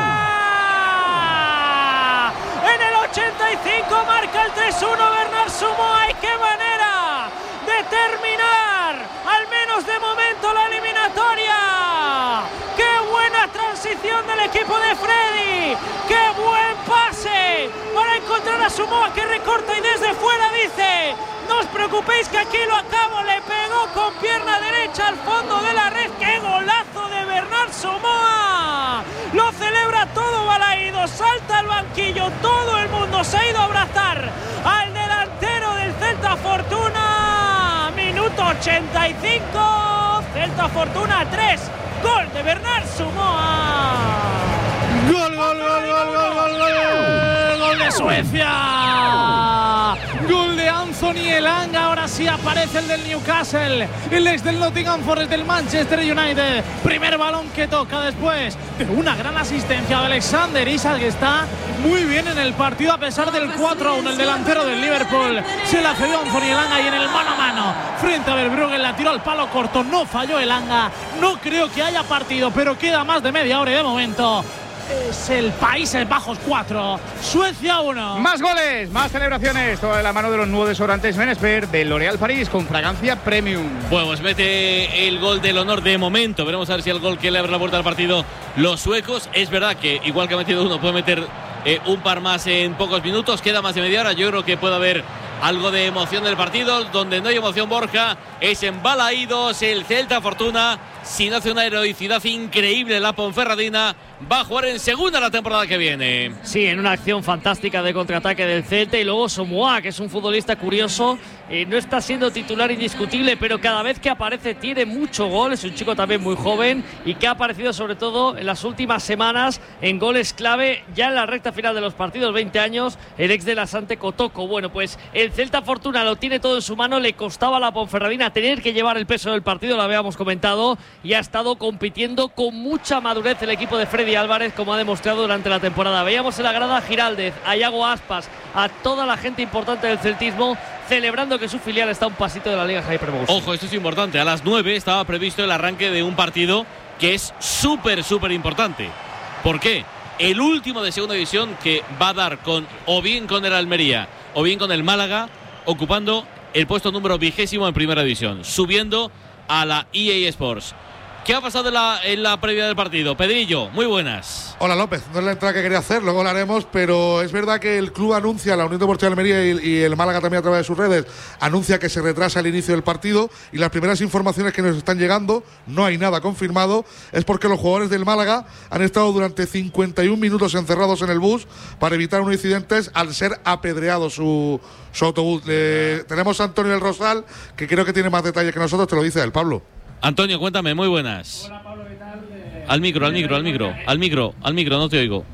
En el ochenta y cinco marca el tres uno Bernard Sumoa. ¡Y qué manera de terminar, al menos de momento, la eliminatoria! ¡Qué buena transición del equipo de Freddy! ¡Qué buen pase para encontrar a Sumoa, que recorta y desde fuera dice: no os preocupéis que aquí lo acabo! Le pegó con pierna derecha al fondo de la red. ¡Qué golazo de Bernard Sumoa! Lo celebra todo Balaído, salta al banquillo, todo el mundo se ha ido a abrazar al delantero del Celta Fortuna. Minuto ochenta y cinco, Celta Fortuna tres, gol de Bernard Sumoa. Gol, gol, gol, gol, gol, gol, gol, gol de Suecia. Gol de Anthony Elanga. Ahora sí aparece el del Newcastle, el ex del Nottingham Forest, del Manchester United. Primer balón que toca después de una gran asistencia de Alexander Isak, que está muy bien en el partido a pesar del cuatro a uno. El delantero del Liverpool se la cedió a Anthony Elanga y en el mano a mano frente a Verbruggen la tiró al palo corto. No falló Elanga. No creo que haya partido, pero queda más de media hora y de momento es el Países Bajos cuatro, Suecia uno. Más goles, más celebraciones. Toda de la mano de los nuevos desodorantes Menesper de L'Oréal París con fragancia premium. Bueno, pues mete el gol del honor de momento. Veremos a ver si el gol que le abre la puerta al partido los suecos. Es verdad que igual que ha metido uno, puede meter eh, un par más en pocos minutos. Queda más de media hora. Yo creo que puede haber algo de emoción del partido. Donde no hay emoción, Borja, es en Balaídos. El Celta Fortuna si no hace una heroicidad increíble la Ponferradina, va a jugar en segunda la temporada que viene. Sí, en una acción fantástica de contraataque del Celta. Y luego Somoa, que es un futbolista curioso, eh, no está siendo titular indiscutible, pero cada vez que aparece tiene mucho gol. Es un chico también muy joven y que ha aparecido sobre todo en las últimas semanas en goles clave ya en la recta final de los partidos. Veinte años, el ex de la Sante Cotoco. Bueno, pues el Celta Fortuna lo tiene todo en su mano. Le costaba a la Ponferradina tener que llevar el peso del partido, lo habíamos comentado, y ha estado compitiendo con mucha madurez el equipo de Freddy Álvarez, como ha demostrado durante la temporada. Veíamos en la grada a Giraldez, a Iago Aspas, a toda la gente importante del celtismo celebrando que su filial está a un pasito de la Liga Hyperbox. Ojo, esto es importante. A las nueve estaba previsto el arranque de un partido que es súper, súper importante. ¿Por qué? El último de segunda división, que va a dar con o bien con el Almería o bien con el Málaga, ocupando el puesto número vigésimo en primera división, subiendo a la E A Sports. ¿Qué ha pasado en la, en la previa del partido? Pedrillo, muy buenas. Hola López, no es la entrada que quería hacer, luego lo haremos, pero es verdad que el club anuncia, la Unión Deportiva de Almería y, y el Málaga también a través de sus redes, anuncia que se retrasa el inicio del partido, y las primeras informaciones que nos están llegando, no hay nada confirmado, es porque los jugadores del Málaga han estado durante cincuenta y un minutos encerrados en el bus para evitar unos incidentes al ser apedreado su, su autobús. Le, tenemos a Antonio El Rosal, que creo que tiene más detalles que nosotros, te lo dice él, Pablo. Antonio, cuéntame, muy buenas. Hola, Pablo, ¿qué tal? Eh, al micro, al micro, al micro, al micro, al micro, no te oigo.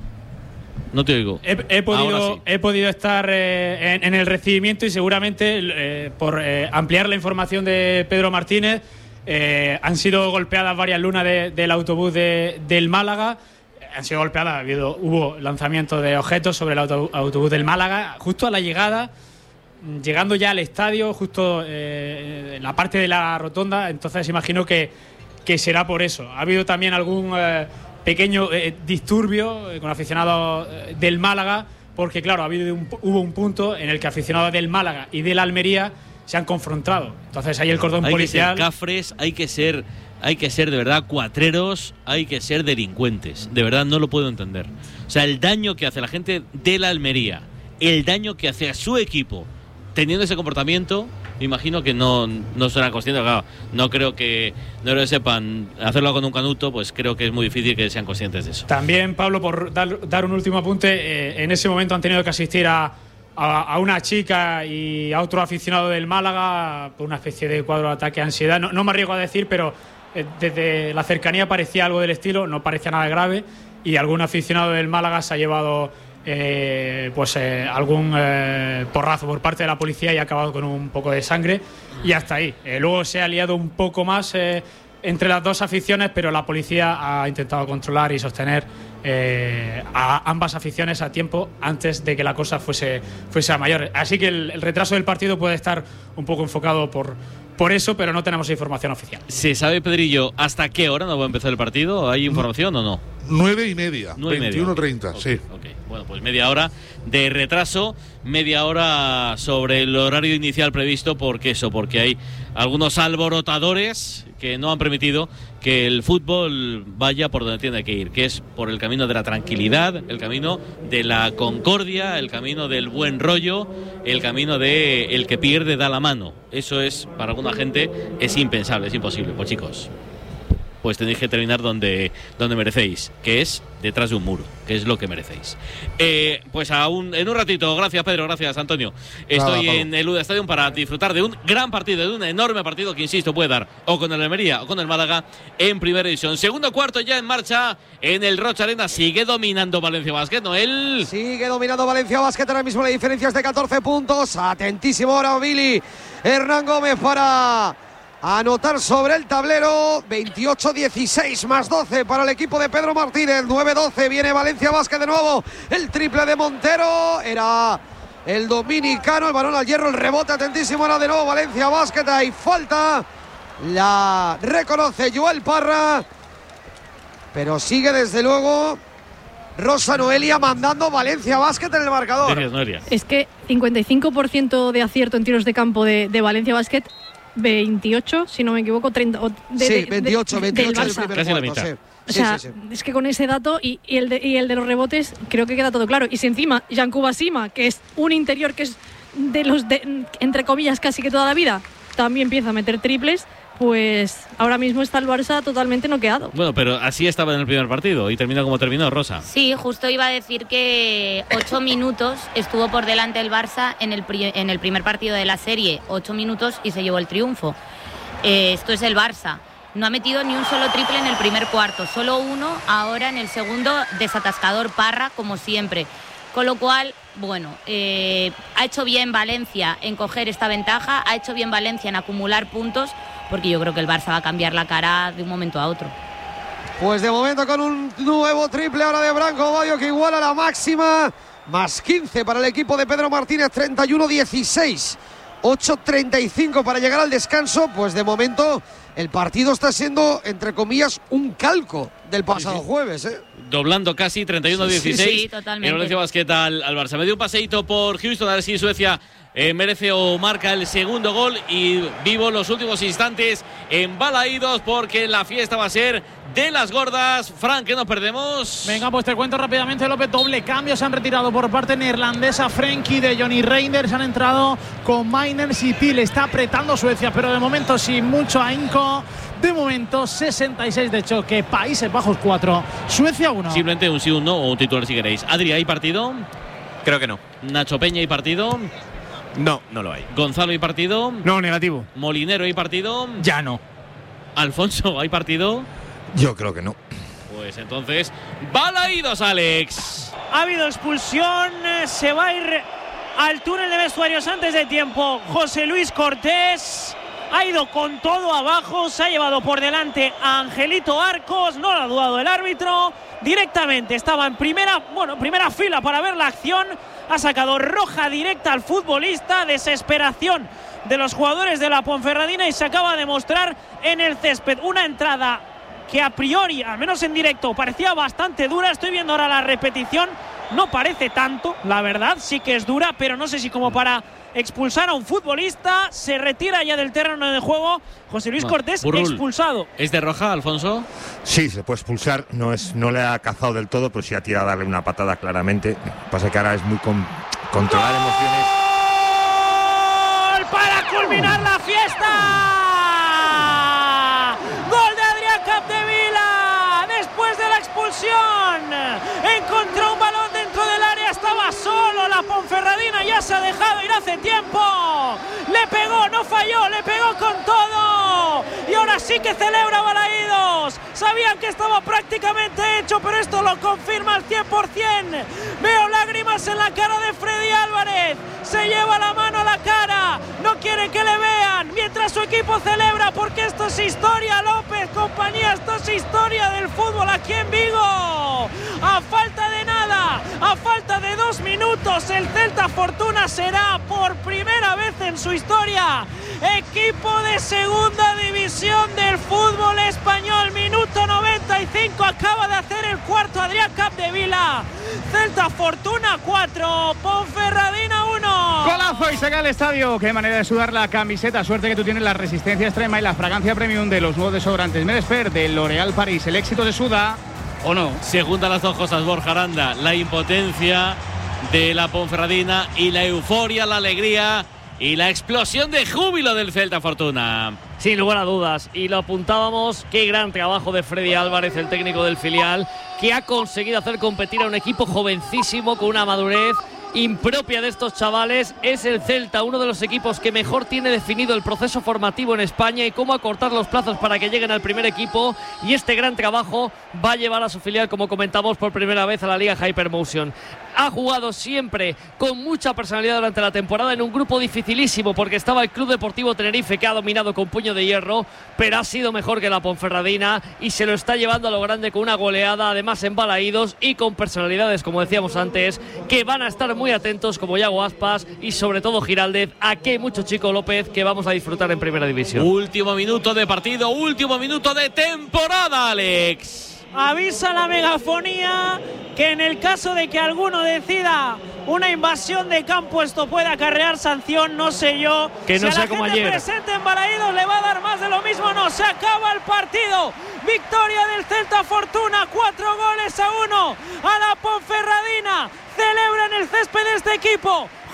No te oigo. He, he, podido, sí. he podido estar eh, en, en el recibimiento y seguramente eh, por eh, ampliar la información de Pedro Martínez, eh, han sido golpeadas varias lunas de, del autobús de, del Málaga. Han sido golpeadas, ha habido, hubo lanzamiento de objetos sobre el auto, autobús del Málaga justo a la llegada. Llegando ya al estadio, justo eh, en la parte de la rotonda, entonces imagino que, que será por eso. Ha habido también algún eh, pequeño eh, disturbio eh, con aficionados eh, del Málaga, porque claro, ha habido un, hubo un punto en el que aficionados del Málaga y del Almería se han confrontado. Entonces ahí el cordón hay policial. Hay que ser cafres, hay que ser, hay que ser de verdad cuatreros, hay que ser delincuentes. De verdad no lo puedo entender. O sea, el daño que hace la gente de la Almería, el daño que hace a su equipo teniendo ese comportamiento, me imagino que no, no serán conscientes. Claro, no creo que no lo sepan hacerlo con un canuto, pues creo que es muy difícil que sean conscientes de eso. También, Pablo, por dar, dar un último apunte, eh, en ese momento han tenido que asistir a, a, a una chica y a otro aficionado del Málaga por una especie de cuadro de ataque de ansiedad. No, no me arriesgo a decir, pero eh, desde la cercanía parecía algo del estilo, no parecía nada grave, y algún aficionado del Málaga se ha llevado Eh, pues eh, algún eh, porrazo por parte de la policía y ha acabado con un poco de sangre, y hasta ahí. Eh, luego se ha liado un poco más eh, entre las dos aficiones, pero la policía ha intentado controlar y sostener eh, a ambas aficiones a tiempo antes de que la cosa fuese, fuese a mayor. Así que el, el retraso del partido puede estar un poco enfocado por, por eso, pero no tenemos información oficial. ¿Se sabe, Pedrillo, hasta qué hora no va a empezar el partido? ¿Hay información no. o no? Nueve y media, veintiuno treinta, okay. sí. Okay. Bueno, pues media hora de retraso, media hora sobre el horario inicial previsto, porque eso, porque hay algunos alborotadores que no han permitido que el fútbol vaya por donde tiene que ir, que es por el camino de la tranquilidad, el camino de la concordia, el camino del buen rollo, el camino de el que pierde da la mano. Eso es, para alguna gente, es impensable, es imposible. Pues chicos, pues tenéis que terminar donde, donde merecéis, que es detrás de un muro, que es lo que merecéis. Eh, pues a un, en un ratito, gracias Pedro, gracias Antonio, estoy Nada, en el U D A Stadium para disfrutar de un gran partido, de un enorme partido que, insisto, puede dar o con el Almería o con el Málaga en primera división. Segundo cuarto ya en marcha en el Rocha Arena. Sigue dominando Valencia Basket, Noel. Sigue dominando Valencia Basket, ahora mismo la diferencia es de catorce puntos. Atentísimo ahora Billy Hernán Gómez para anotar sobre el tablero. Veintiocho dieciséis más doce para el equipo de Pedro Martínez. Nueve doce, viene Valencia Basket de nuevo. El triple de Montero era el dominicano, el balón al hierro, el rebote atentísimo ahora de nuevo Valencia Basket. Hay falta, la reconoce Joel Parra, pero sigue desde luego Rosa Noelia mandando Valencia Basket en el marcador. Es que cincuenta y cinco por ciento de acierto en tiros de campo de, de Valencia Basket, veintiocho, si no me equivoco, treinta. De, sí, de, veintiocho, de, veintiocho del del primer Casi la cuarto, mitad. sí. O sea, sí, sí, sí. es que con ese dato y, y, el de, y el de los rebotes creo que queda todo claro. Y si encima Yankuba Sima, que es un interior que es de los de, entre comillas, casi que toda la vida, también empieza a meter triples, pues ahora mismo está el Barça totalmente noqueado. Bueno, pero así estaba en el primer partido y terminó como terminó, Rosa. Sí, justo iba a decir que ocho minutos estuvo por delante el Barça en el, pri- en el primer partido de la serie, ocho minutos y se llevó el triunfo. Eh, esto es el Barça. No ha metido ni un solo triple en el primer cuarto, solo uno ahora en el segundo, desatascador Parra, como siempre. Con lo cual, bueno, eh, ha hecho bien Valencia en coger esta ventaja, ha hecho bien Valencia en acumular puntos, porque yo creo que el Barça va a cambiar la cara de un momento a otro. Pues de momento con un nuevo triple ahora de Branco Badio que iguala la máxima, más quince para el equipo de Pedro Martínez, treinta y uno dieciséis. ocho treinta y cinco para llegar al descanso. Pues de momento el partido está siendo, entre comillas, un calco del pasado sí, sí. jueves, ¿eh? Doblando casi, treinta y uno dieciséis. Sí, sí, sí, totalmente. En Valencia Basket al, al Barça. Me dio un paseíto por Houston, a ver si Suecia eh, merece o marca el segundo gol. Y vivo los últimos instantes embalaídos porque la fiesta va a ser de las gordas. Frank, ¿qué nos perdemos? Venga, pues te cuento rápidamente, López. Doble cambio, se han retirado por parte neerlandesa Frenkie de Johnny Reinders. Han entrado con Miners y Thiel. Está apretando Suecia, pero de momento sin mucho ahínco. De momento sesenta y seis de choque, Países Bajos cuatro, Suecia uno. Simplemente un sí, un no o un titular si queréis. Adri, ¿hay partido? Creo que no. Nacho Peña, ¿hay partido? No, no lo hay. Gonzalo, ¿hay partido? No, negativo. Molinero, ¿hay partido? Ya no. Alfonso, ¿hay partido? Yo creo que no. Pues entonces, balaídos, Alex. Ha habido expulsión, se va a ir al túnel de vestuarios antes de tiempo José Luis Cortés. Ha ido con todo abajo, se ha llevado por delante a Angelito Arcos, no lo ha dudado el árbitro, directamente estaba en primera, bueno, primera fila para ver la acción, ha sacado roja directa al futbolista, desesperación de los jugadores de la Ponferradina y se acaba de mostrar en el césped una entrada que a priori, al menos en directo, parecía bastante dura. Estoy viendo ahora la repetición, no parece tanto, la verdad, sí que es dura, pero no sé si como para expulsar a un futbolista. Se retira ya del terreno de juego José Luis no, Cortés, Burrul. expulsado. ¿Es de roja, Alfonso? Sí, se puede expulsar, no, es, no le ha cazado del todo, pero sí ha tirado a darle una patada claramente. Pasa que ahora es muy con, controlar ¡Gol! emociones. Para culminar la fiesta. Gol de Adrián Capdevila. Después de la expulsión, encontró un balón dentro del área, estaba solo la Ponferradina, ya se ha dejado ir hace tiempo. Le pegó, no falló, le pegó con todo. Y ahora sí que celebra Balaídos. Sabían que estaba prácticamente hecho, pero esto lo confirma al cien por ciento. Veo lágrimas en la cara de Freddy Álvarez. Se lleva la mano a la cara, no quiere que le vean, mientras su equipo celebra, porque esto es historia, López, compañía, esto es historia del fútbol aquí en Vigo. A falta de nada, a falta de dos minutos, el Celta Fortuna será por primera vez en su historia equipo de segunda división del fútbol español. Minuto noventa y cinco, acaba de hacer el cuarto Adrián Capdevila. Celta Fortuna cuatro, Ponferradina uno. Golazo y se cae el estadio. Qué manera de sudar la camiseta. Suerte que tú tienes la resistencia extrema y la fragancia premium de los nuevos desodorantes Medesper de L'Oréal París. El éxito se suda, ¿o no? Se juntan las dos cosas, Borja Aranda. La impotencia de la Ponferradina y la euforia, la alegría y la explosión de júbilo del Celta Fortuna. Sin lugar a dudas, y lo apuntábamos, qué gran trabajo de Freddy Álvarez, el técnico del filial, que ha conseguido hacer competir a un equipo jovencísimo con una madurez impropia de estos chavales. Es el Celta uno de los equipos que mejor tiene definido el proceso formativo en España y cómo acortar los plazos para que lleguen al primer equipo, y este gran trabajo va a llevar a su filial, como comentamos, por primera vez a la Liga Hypermotion. Ha jugado siempre con mucha personalidad durante la temporada en un grupo dificilísimo, porque estaba el Club Deportivo Tenerife, que ha dominado con puño de hierro, pero ha sido mejor que la Ponferradina y se lo está llevando a lo grande con una goleada, además en Balaídos, y con personalidades, como decíamos antes, que van a estar muy atentos, como Yago Aspas y sobre todo Giraldez. Aquí hay mucho chico López que vamos a disfrutar en primera división. Último minuto de partido, último minuto de temporada, Alex. Avisa la megafonía que en el caso de que alguno decida una invasión de campo, esto puede acarrear sanción, no sé yo. Que no si sea a la como gente ayer. presente en Balaídos le va a dar más de lo mismo, no, se acaba el partido. Victoria del Celta Fortuna, cuatro goles a uno a la Ponferradina. Celebra en el césped de este equipo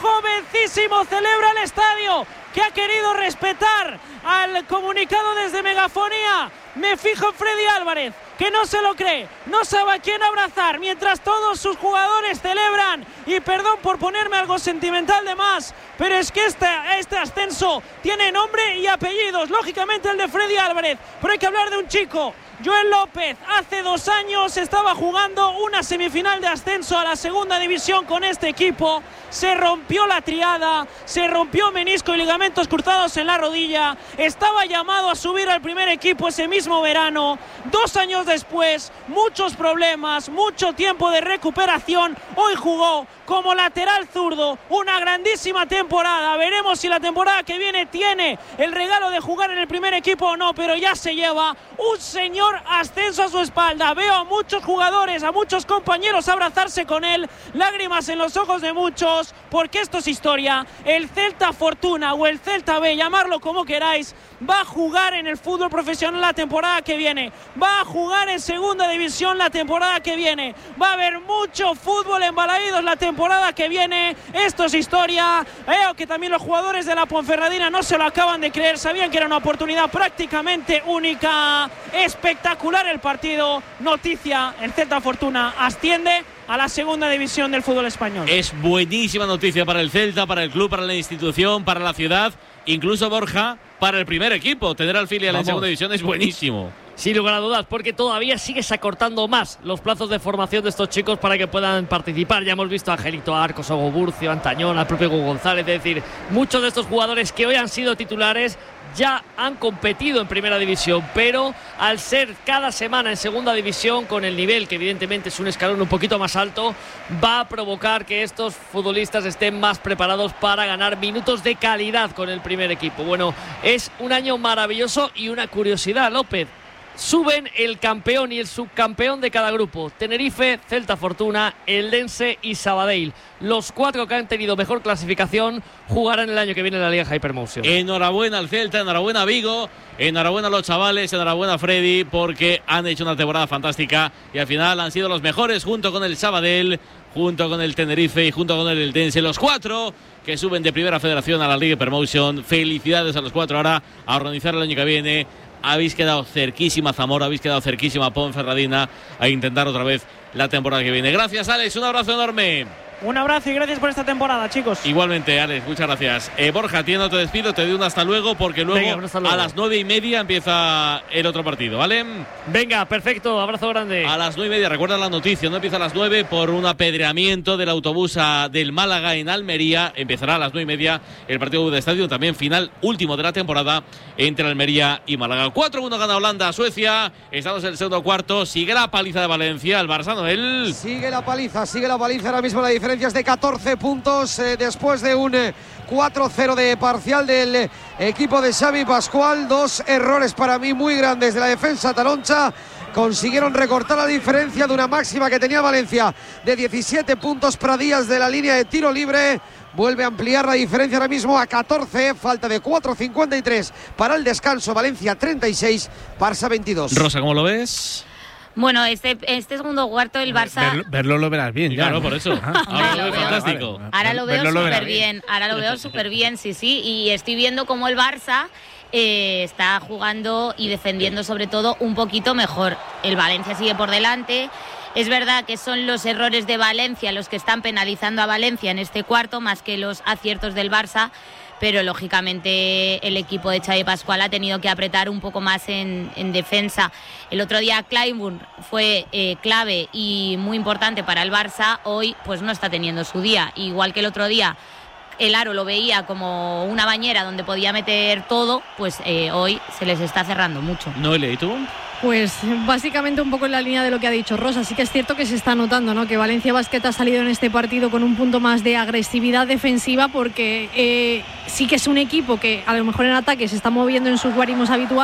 jovencísimo, celebra el estadio, que ha querido respetar al comunicado desde megafonía. Me fijo en Freddy Álvarez, que no se lo cree, no sabe a quién abrazar, mientras todos sus jugadores celebran. Y perdón por ponerme algo sentimental de más, pero es que este, este ascenso tiene nombre y apellidos, lógicamente el de Freddy Álvarez, pero hay que hablar de un chico. Joel López hace dos años estaba jugando una semifinal de ascenso a la segunda división con este equipo, se rompió la triada, se rompió menisco y ligamentos cruzados en la rodilla, estaba llamado a subir al primer equipo ese mismo verano. Dos años después, muchos problemas, mucho tiempo de recuperación, hoy jugó como lateral zurdo, una grandísima temporada. Veremos si la temporada que viene tiene el regalo de jugar en el primer equipo o no, pero ya se lleva un señor ascenso a su espalda. Veo a muchos jugadores, a muchos compañeros abrazarse con él, lágrimas en los ojos de muchos, porque esto es historia. El Celta Fortuna o el Celta B, llamarlo como queráis, va a jugar en el fútbol profesional la temporada que viene, va a jugar en segunda división la temporada que viene, va a haber mucho fútbol en Balaídos la temporada que viene. Esto es historia. Veo que también los jugadores de la Ponferradina no se lo acaban de creer, sabían que era una oportunidad prácticamente única. Espectacular el partido. Noticia, el Celta Fortuna asciende a la segunda división del fútbol español. Es buenísima noticia para el Celta, para el club, para la institución, para la ciudad, incluso Borja, para el primer equipo. Tener al filial en segunda división es buenísimo. Sin lugar a dudas, porque todavía sigues acortando más los plazos de formación de estos chicos para que puedan participar. Ya hemos visto a Angelito Arcos, Hugo Burcio, Antañón, al propio Hugo González. Es decir, muchos de estos jugadores que hoy han sido titulares ya han competido en primera división, pero al ser cada semana en segunda división, con el nivel que evidentemente es un escalón un poquito más alto, va a provocar que estos futbolistas estén más preparados para ganar minutos de calidad con el primer equipo. Bueno, es un año maravilloso y una curiosidad, López. Suben el campeón y el subcampeón de cada grupo. Tenerife, Celta Fortuna, Eldense y Sabadell. Los cuatro que han tenido mejor clasificación jugarán el año que viene en la Liga Hypermotion. Enhorabuena al Celta, enhorabuena a Vigo, enhorabuena a los chavales, enhorabuena a Freddy, porque han hecho una temporada fantástica y al final han sido los mejores junto con el Sabadell, junto con el Tenerife y junto con el Eldense. Los cuatro que suben de Primera Federación a la Liga Hypermotion. Felicidades a los cuatro ahora a organizar el año que viene. Habéis quedado cerquísima Zamora, habéis quedado cerquísima Ponferradina a intentar otra vez la temporada que viene. Gracias, Alex, un abrazo enorme. Un abrazo y gracias por esta temporada, chicos. Igualmente, Alex, muchas gracias. Eh, Borja, tío, no te despido, te doy un hasta luego, porque luego, Venga, hasta luego a las nueve y media empieza el otro partido, ¿vale? Venga, perfecto, abrazo grande. A las nueve y media, recuerda la noticia, no empieza a las nueve por un apedreamiento del autobús a, del Málaga en Almería. Empezará a las nueve y media el partido de estadio, también final último de la temporada entre Almería y Málaga. cuatro uno gana Holanda a Suecia, estamos en el segundo cuarto, sigue la paliza de Valencia, el Barça Noel. Sigue la paliza, sigue la paliza, ahora mismo la diferencia es de catorce puntos eh, después de un eh, cuatro cero de parcial del eh, equipo de Xavi Pascual. Dos errores para mí muy grandes de la defensa taloncha. Consiguieron recortar la diferencia de una máxima que tenía Valencia de diecisiete puntos. Pradillas de la línea de tiro libre vuelve a ampliar la diferencia ahora mismo a catorce, falta de cuatro cincuenta y tres para el descanso. Valencia treinta y seis, Barça veintidós. Rosa, ¿cómo lo ves? Bueno, este, este segundo cuarto el Barça... Verlo, verlo lo verás bien, ya. Claro, por eso. Ahora lo veo fantástico. Ahora lo veo Verlo lo súper verás bien, ahora lo veo súper bien, sí, sí. Y estoy viendo cómo el Barça eh, está jugando y defendiendo sobre todo un poquito mejor. El Valencia sigue por delante. Es verdad que son los errores de Valencia los que están penalizando a Valencia en este cuarto, más que los aciertos del Barça. Pero lógicamente el equipo de Xavi Pascual ha tenido que apretar un poco más en, en defensa. El otro día Clyburn fue eh, clave y muy importante para el Barça. Hoy pues no está teniendo su día. Igual que el otro día el aro lo veía como una bañera donde podía meter todo, pues eh, hoy se les está cerrando mucho. Noelia, ¿y tú? Pues básicamente un poco en la línea de lo que ha dicho Rosa. Sí que es cierto que se está notando, ¿no?, que Valencia Basket ha salido en este partido con un punto más de agresividad defensiva, porque eh, sí que es un equipo que a lo mejor en ataque se está moviendo en sus guarismos habituales,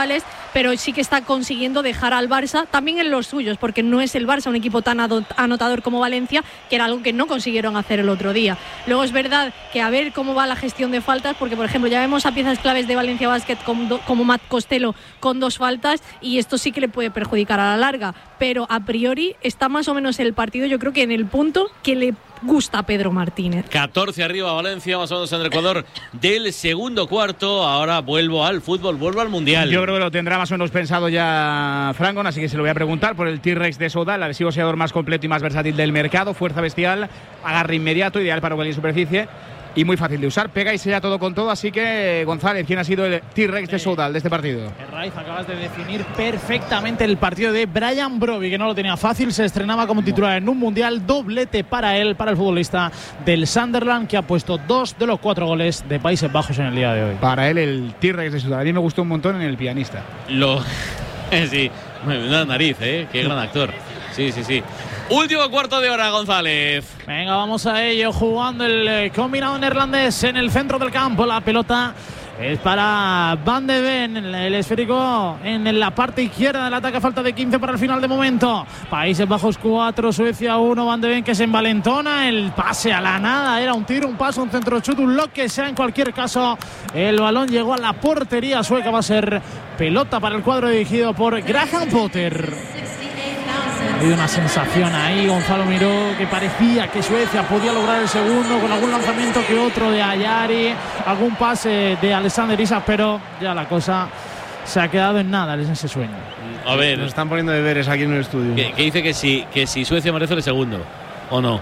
pero sí que está consiguiendo dejar al Barça también en los suyos, porque no es el Barça un equipo tan anotador como Valencia, que era algo que no consiguieron hacer el otro día. Luego es verdad que a ver cómo va la gestión de faltas, porque por ejemplo ya vemos a piezas claves de Valencia Basket como, como Matt Costello con dos faltas, y esto sí que le puede perjudicar a la larga, pero a priori está más o menos el partido, yo creo que en el punto que le gusta a Pedro Martínez. catorce arriba Valencia, más o menos en el Ecuador del segundo cuarto. Ahora vuelvo al fútbol, vuelvo al Mundial. Yo creo que lo tendrá más o menos pensado ya Francon, así que se lo voy a preguntar por el T-Rex de Souda, el agresivo seador más completo y más versátil del mercado, fuerza bestial, agarre inmediato, ideal para cualquier superficie y muy fácil de usar. Pega y sella todo con todo, así que González, ¿quién ha sido el T-Rex de Soudal de este partido? Raiz, acabas de definir perfectamente el partido de Brian Brobbey, que no lo tenía fácil, se estrenaba como titular en un Mundial, doblete para él, para el futbolista del Sunderland, que ha puesto dos de los cuatro goles de Países Bajos en el día de hoy. Para él el T-Rex de Soudal, a mí me gustó un montón en El pianista. Lo... sí, una nariz, ¿eh? Qué gran actor. Sí, sí, sí. Último cuarto de hora, González. Venga, vamos a ello. Jugando el eh, combinado neerlandés en el centro del campo. La pelota es para Van de Ven. El esférico en la parte izquierda del ataque. Falta de quince para el final de momento. Países Bajos cuatro, Suecia uno. Van de Ven que se envalentona. El pase a la nada. Era un tiro, un paso, un centro chut, un lo que sea. En cualquier caso, el balón llegó a la portería sueca. Va a ser pelota para el cuadro dirigido por Graham Potter. Hay una sensación ahí, Gonzalo Miró, que parecía que Suecia podía lograr el segundo con algún lanzamiento que otro de Ayari, algún pase de Alexander Isak, pero ya la cosa se ha quedado en nada en ese sueño. A ver, nos están poniendo deberes aquí en el estudio. Que, que dice que si, que si Suecia merece el segundo, ¿o no?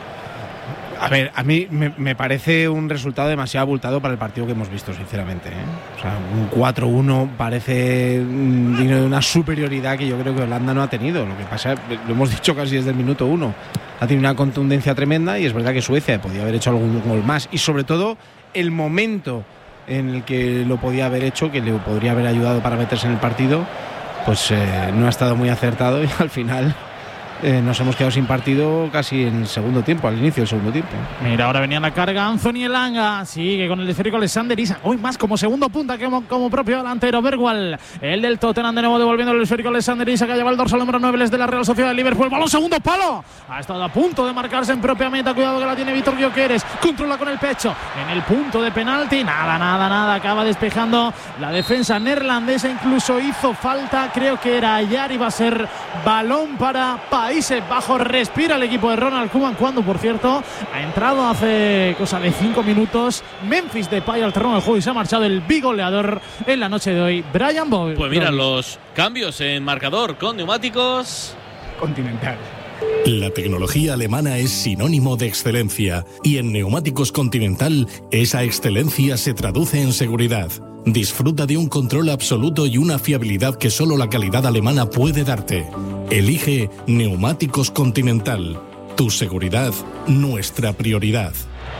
A ver, a mí me, me parece un resultado demasiado abultado para el partido que hemos visto, sinceramente, ¿eh? O sea, un cuatro uno parece digno de una superioridad que yo creo que Holanda no ha tenido. Lo que pasa, lo hemos dicho casi desde el minuto uno, ha tenido una contundencia tremenda y es verdad que Suecia podía haber hecho algún gol más. Y sobre todo, el momento en el que lo podía haber hecho, que le podría haber ayudado para meterse en el partido, pues eh, no ha estado muy acertado y al final... Eh, nos hemos quedado sin partido casi en el segundo tiempo, al inicio del segundo tiempo. Mira, ahora venía la carga Anthony Elanga, sigue con el esférico Alexander Isak, hoy más como segundo punta que como, como propio delantero. Bergwall, el del Tottenham, de nuevo devolviendo el esférico Alexander Isak, que lleva el dorsal número nueve, es de la Real Sociedad de Liverpool. Balón segundo palo, ha estado a punto de marcarse en propia meta, cuidado que la tiene Vítor Gyökeres, controla con el pecho en el punto de penalti, nada, nada, nada, acaba despejando la defensa neerlandesa, incluso hizo falta, creo que era Ayar, y va a ser balón para Países Bajos. Respira el equipo de Ronald Koeman, cuando por cierto ha entrado hace cosa de cinco minutos Memphis Depay al terreno del juego y se ha marchado el bigoleador en la noche de hoy, Brian Boyle. Pues mira, los cambios en marcador con neumáticos Continental. La tecnología alemana es sinónimo de excelencia y en Neumáticos Continental esa excelencia se traduce en seguridad. Disfruta de un control absoluto y una fiabilidad que solo la calidad alemana puede darte. Elige Neumáticos Continental. Tu seguridad, nuestra prioridad.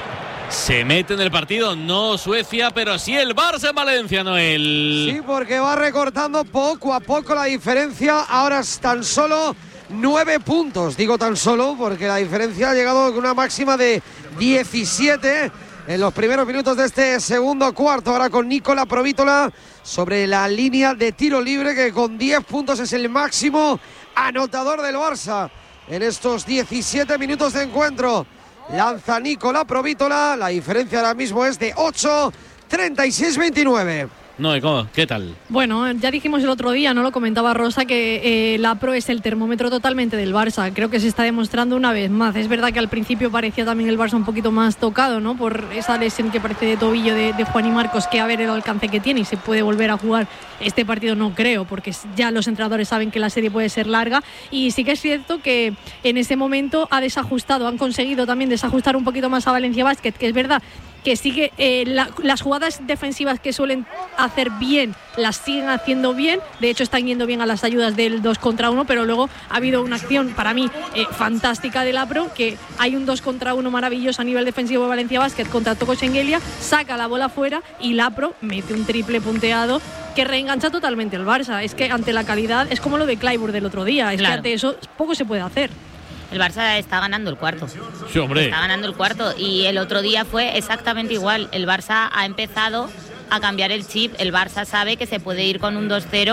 Se mete en el partido, no Suecia, pero sí el Barça en Valencia, Noel. Sí, porque va recortando poco a poco la diferencia. Ahora es tan solo nueve puntos. Digo tan solo porque la diferencia ha llegado con una máxima de diecisiete en los primeros minutos de este segundo cuarto. Ahora con Nicola Provítola sobre la línea de tiro libre, que con diez puntos es el máximo anotador del Barça en estos diecisiete minutos de encuentro. Lanza Nicola Provítola, la diferencia ahora mismo es de ocho, treinta y seis veintinueve. No, ¿cómo? ¿Qué tal? Bueno, ya dijimos el otro día, no lo comentaba Rosa, que eh, la Pro es el termómetro totalmente del Barça. Creo que se está demostrando una vez más. Es verdad que al principio parecía también el Barça un poquito más tocado, ¿no? Por esa lesión que parece de tobillo de, de Juan y Marcos, que a ver el alcance que tiene y se puede volver a jugar este partido, no creo, porque ya los entrenadores saben que la serie puede ser larga. Y sí que es cierto que en ese momento ha desajustado, han conseguido también desajustar un poquito más a Valencia Basket, que es verdad que sigue eh, la, las jugadas defensivas que suelen hacer bien las siguen haciendo bien. De hecho están yendo bien a las ayudas del dos contra uno, pero luego ha habido una acción para mí eh, fantástica de la Pro, que hay un dos contra uno maravilloso a nivel defensivo de Valencia Basket contra Toko Schengelia, saca la bola fuera y la Pro mete un triple punteado que reengancha totalmente al Barça. Es que ante la calidad es como lo de Clyburn del otro día, es claro, que ante eso poco se puede hacer. El Barça está ganando el cuarto. Sí, hombre. Está ganando el cuarto. Y el otro día fue exactamente igual. El Barça ha empezado a cambiar el chip. El Barça sabe que se puede ir con un dos cero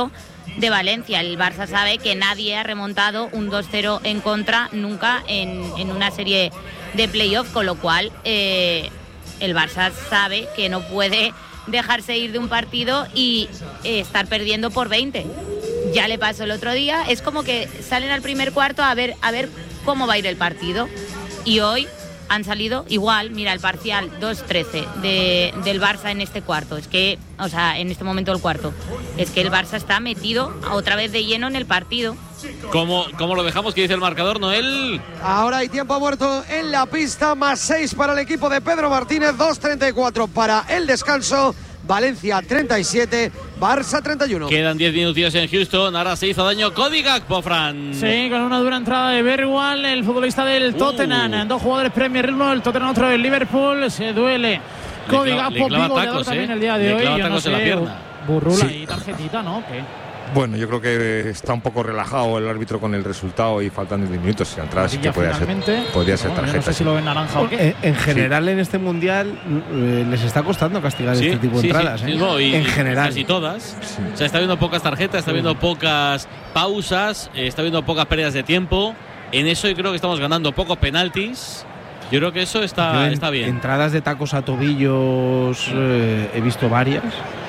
de Valencia. El Barça sabe que nadie ha remontado un dos cero en contra nunca en, en una serie de playoff, con lo cual eh, el Barça sabe que no puede dejarse ir de un partido y eh, estar perdiendo por veinte. Ya le pasó el otro día, es como que salen al primer cuarto a ver, a ver cómo va a ir el partido, y hoy han salido igual. Mira el parcial dos trece de, del Barça en este cuarto, es que, o sea, en este momento del cuarto, es que el Barça está metido otra vez de lleno en el partido. ¿Cómo, cómo lo dejamos? ¿Qué dice el marcador, Noel? Ahora hay tiempo muerto en la pista, más seis para el equipo de Pedro Martínez, dos treinta y cuatro para el descanso. Valencia treinta y siete, Barça treinta y uno. Quedan diez minutos en Houston. Ahora se hizo daño Cody Gakpo, Fran. Sí, con una dura entrada de Bergwijn, el futbolista del Tottenham. Uh. Dos jugadores Premier League, el Tottenham, otro del Liverpool. Se duele Cody Gakpo, vivo también eh. el día de le hoy. Clava Yo tacos no en sé, la pierna. Burrula Sí. y tarjetita, ¿no? ¿Qué? Bueno, yo creo que está un poco relajado el árbitro con el resultado y faltan diez minutos. Si la entrada sí que podría ser, podría ser bueno, tarjeta. No sé si lo ven naranja o qué. En, en general, sí. en este mundial eh, les está costando castigar sí, este tipo de sí, entradas. Sí, ¿eh? sí, no, y, en y general. Casi todas. Sí. O sea, está viendo pocas tarjetas, está viendo pocas pausas, eh, está viendo pocas pérdidas de tiempo. En eso yo creo que estamos ganando pocos penaltis. Yo creo que eso está, en, está bien. Entradas de tacos a tobillos eh, he visto varias.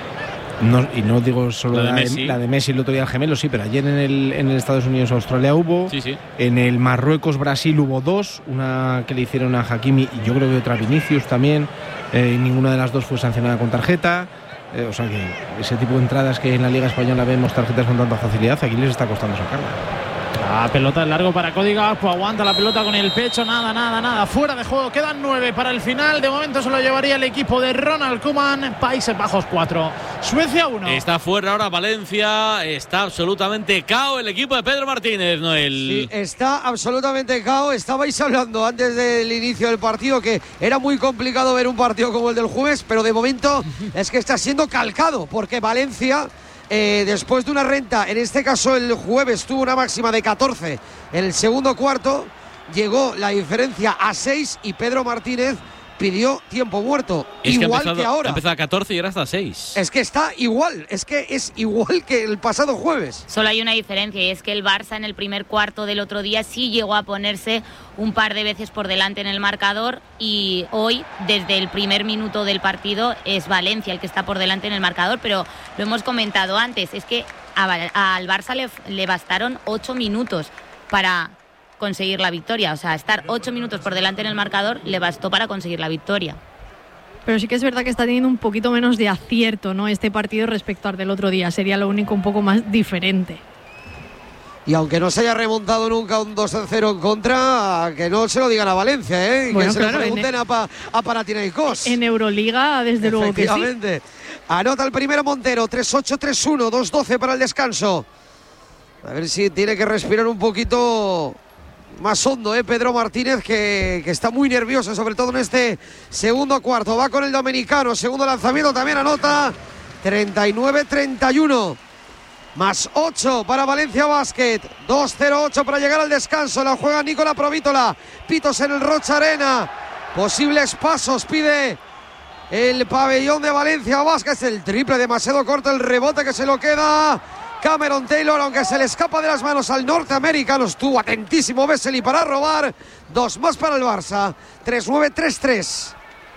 No, y no digo solo la de, la, Messi. la de Messi el otro día el gemelo, sí, pero ayer en el, en el Estados Unidos-Australia hubo. Sí, sí. En el Marruecos-Brasil hubo dos, una que le hicieron a Hakimi y yo creo que otra a Vinicius también. Eh, y ninguna de las dos fue sancionada con tarjeta. Eh, o sea que ese tipo de entradas que en la Liga Española vemos tarjetas con tanta facilidad, aquí les está costando sacarla. La pelota es largo para Cody Gakpo, aguanta la pelota con el pecho, nada, nada, nada, fuera de juego, quedan nueve para el final, de momento se lo llevaría el equipo de Ronald Koeman. Países Bajos cuatro, Suecia uno. Está fuera ahora Valencia, está absolutamente cao el equipo de Pedro Martínez, Noel. Sí, está absolutamente cao. Estabais hablando antes del inicio del partido que era muy complicado ver un partido como el del jueves, pero de momento es que está siendo calcado, porque Valencia... Eh, después de una renta, en este caso el jueves tuvo una máxima de catorce, en el segundo cuarto llegó la diferencia a seis y Pedro Martínez pidió tiempo muerto, es igual que, empezado, que ahora. Ha empezado a catorce y ahora hasta seis. Es que está igual, es que es igual que el pasado jueves. Solo hay una diferencia y es que el Barça en el primer cuarto del otro día sí llegó a ponerse un par de veces por delante en el marcador, y hoy desde el primer minuto del partido es Valencia el que está por delante en el marcador, pero lo hemos comentado antes, es que a, al Barça le, le bastaron ocho minutos para conseguir la victoria, o sea, estar ocho minutos por delante en el marcador le bastó para conseguir la victoria. Pero sí que es verdad que está teniendo un poquito menos de acierto, ¿no?, este partido respecto al del otro día. Sería lo único un poco más diferente. Y aunque no se haya remontado nunca un dos a cero en contra, que no se lo digan a Valencia, ¿eh? Y bueno, que claro, se lo pregunten en, a, pa, a Panathinaikos. En Euroliga, desde luego que sí. Anota el primero Montero, tres ocho tres uno, dos doce para el descanso. A ver si tiene que respirar un poquito más hondo, ¿eh? Pedro Martínez, que, que está muy nervioso, sobre todo en este segundo cuarto. Va con el dominicano, segundo lanzamiento, también anota, treinta y nueve treinta y uno. Más ocho para Valencia Basket, dos cero ocho para llegar al descanso. La juega Nicola Provítola, pitos en el Rocha Arena, posibles pasos pide el pabellón de Valencia Basket. El triple demasiado corto, el rebote que se lo queda Cameron Taylor, aunque se le escapa de las manos al norteamericano. Estuvo atentísimo Vesely para robar. Dos más para el Barça, tres nueve tres tres.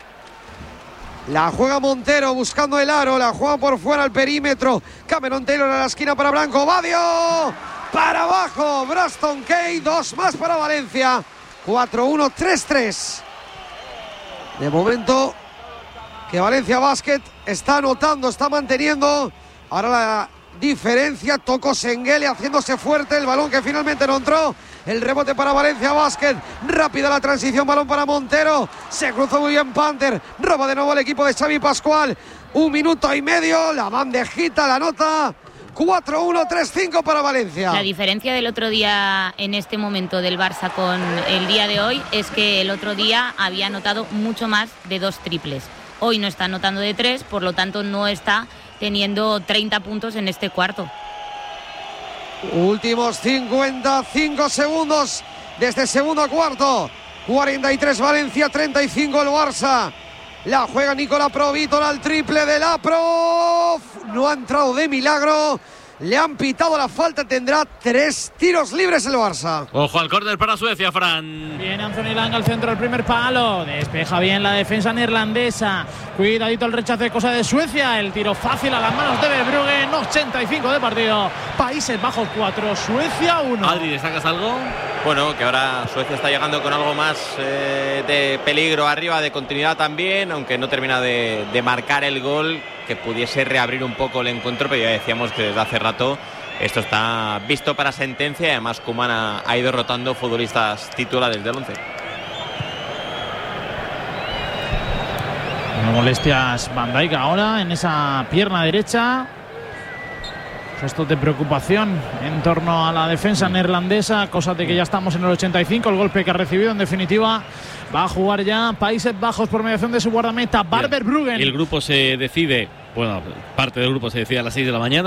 La juega Montero buscando el aro, la juega por fuera al perímetro. Cameron Taylor a la esquina para Blanco. Badio para abajo. Braston Kay, dos más para Valencia. cuatro uno tres tres. De momento que Valencia Basket está anotando, está manteniendo. Ahora la diferencia. Tocó Sengele haciéndose fuerte. El balón que finalmente no entró. El rebote para Valencia Basket. Rápida la transición. Balón para Montero. Se cruzó muy bien Panther. Roba de nuevo el equipo de Xavi Pascual. Un minuto y medio. La bandejita, la nota. cuatro uno tres cinco para Valencia. La diferencia del otro día en este momento del Barça con el día de hoy es que el otro día había anotado mucho más de dos triples. Hoy no está anotando de tres, por lo tanto no está teniendo treinta puntos en este cuarto. Últimos cincuenta y cinco segundos de este segundo cuarto. cuarenta y tres Valencia, treinta y cinco el Barça. La juega Nicola Provítola al triple de la Pro. No ha entrado de milagro. Le han pitado la falta, tendrá tres tiros libres el Barça. Ojo al córner para Suecia, Fran. Viene Anthony Lang al centro del primer palo. Despeja bien la defensa neerlandesa. Cuidadito el rechazo de cosa de Suecia. El tiro fácil a las manos de Verbruggen. ochenta y cinco de partido. Países Bajos cuatro, Suecia uno. Adri, ¿destacas algo? Bueno, que ahora Suecia está llegando con algo más eh, de peligro arriba, de continuidad también, aunque no termina de, de marcar el gol que pudiese reabrir un poco el encuentro, pero ya decíamos que desde hace rato esto está visto para sentencia y además Koeman ha, ha ido rotando futbolistas titulares del once. No molestias Van Dijk ahora en esa pierna derecha. Gestos de preocupación en torno a la defensa neerlandesa, cosa de que ya estamos en el ochenta y cinco. El golpe que ha recibido, en definitiva, va a jugar ya Países Bajos por mediación de su guardameta, Barber Bruggen. El grupo se decide, bueno, parte del grupo se decide a las seis de la mañana.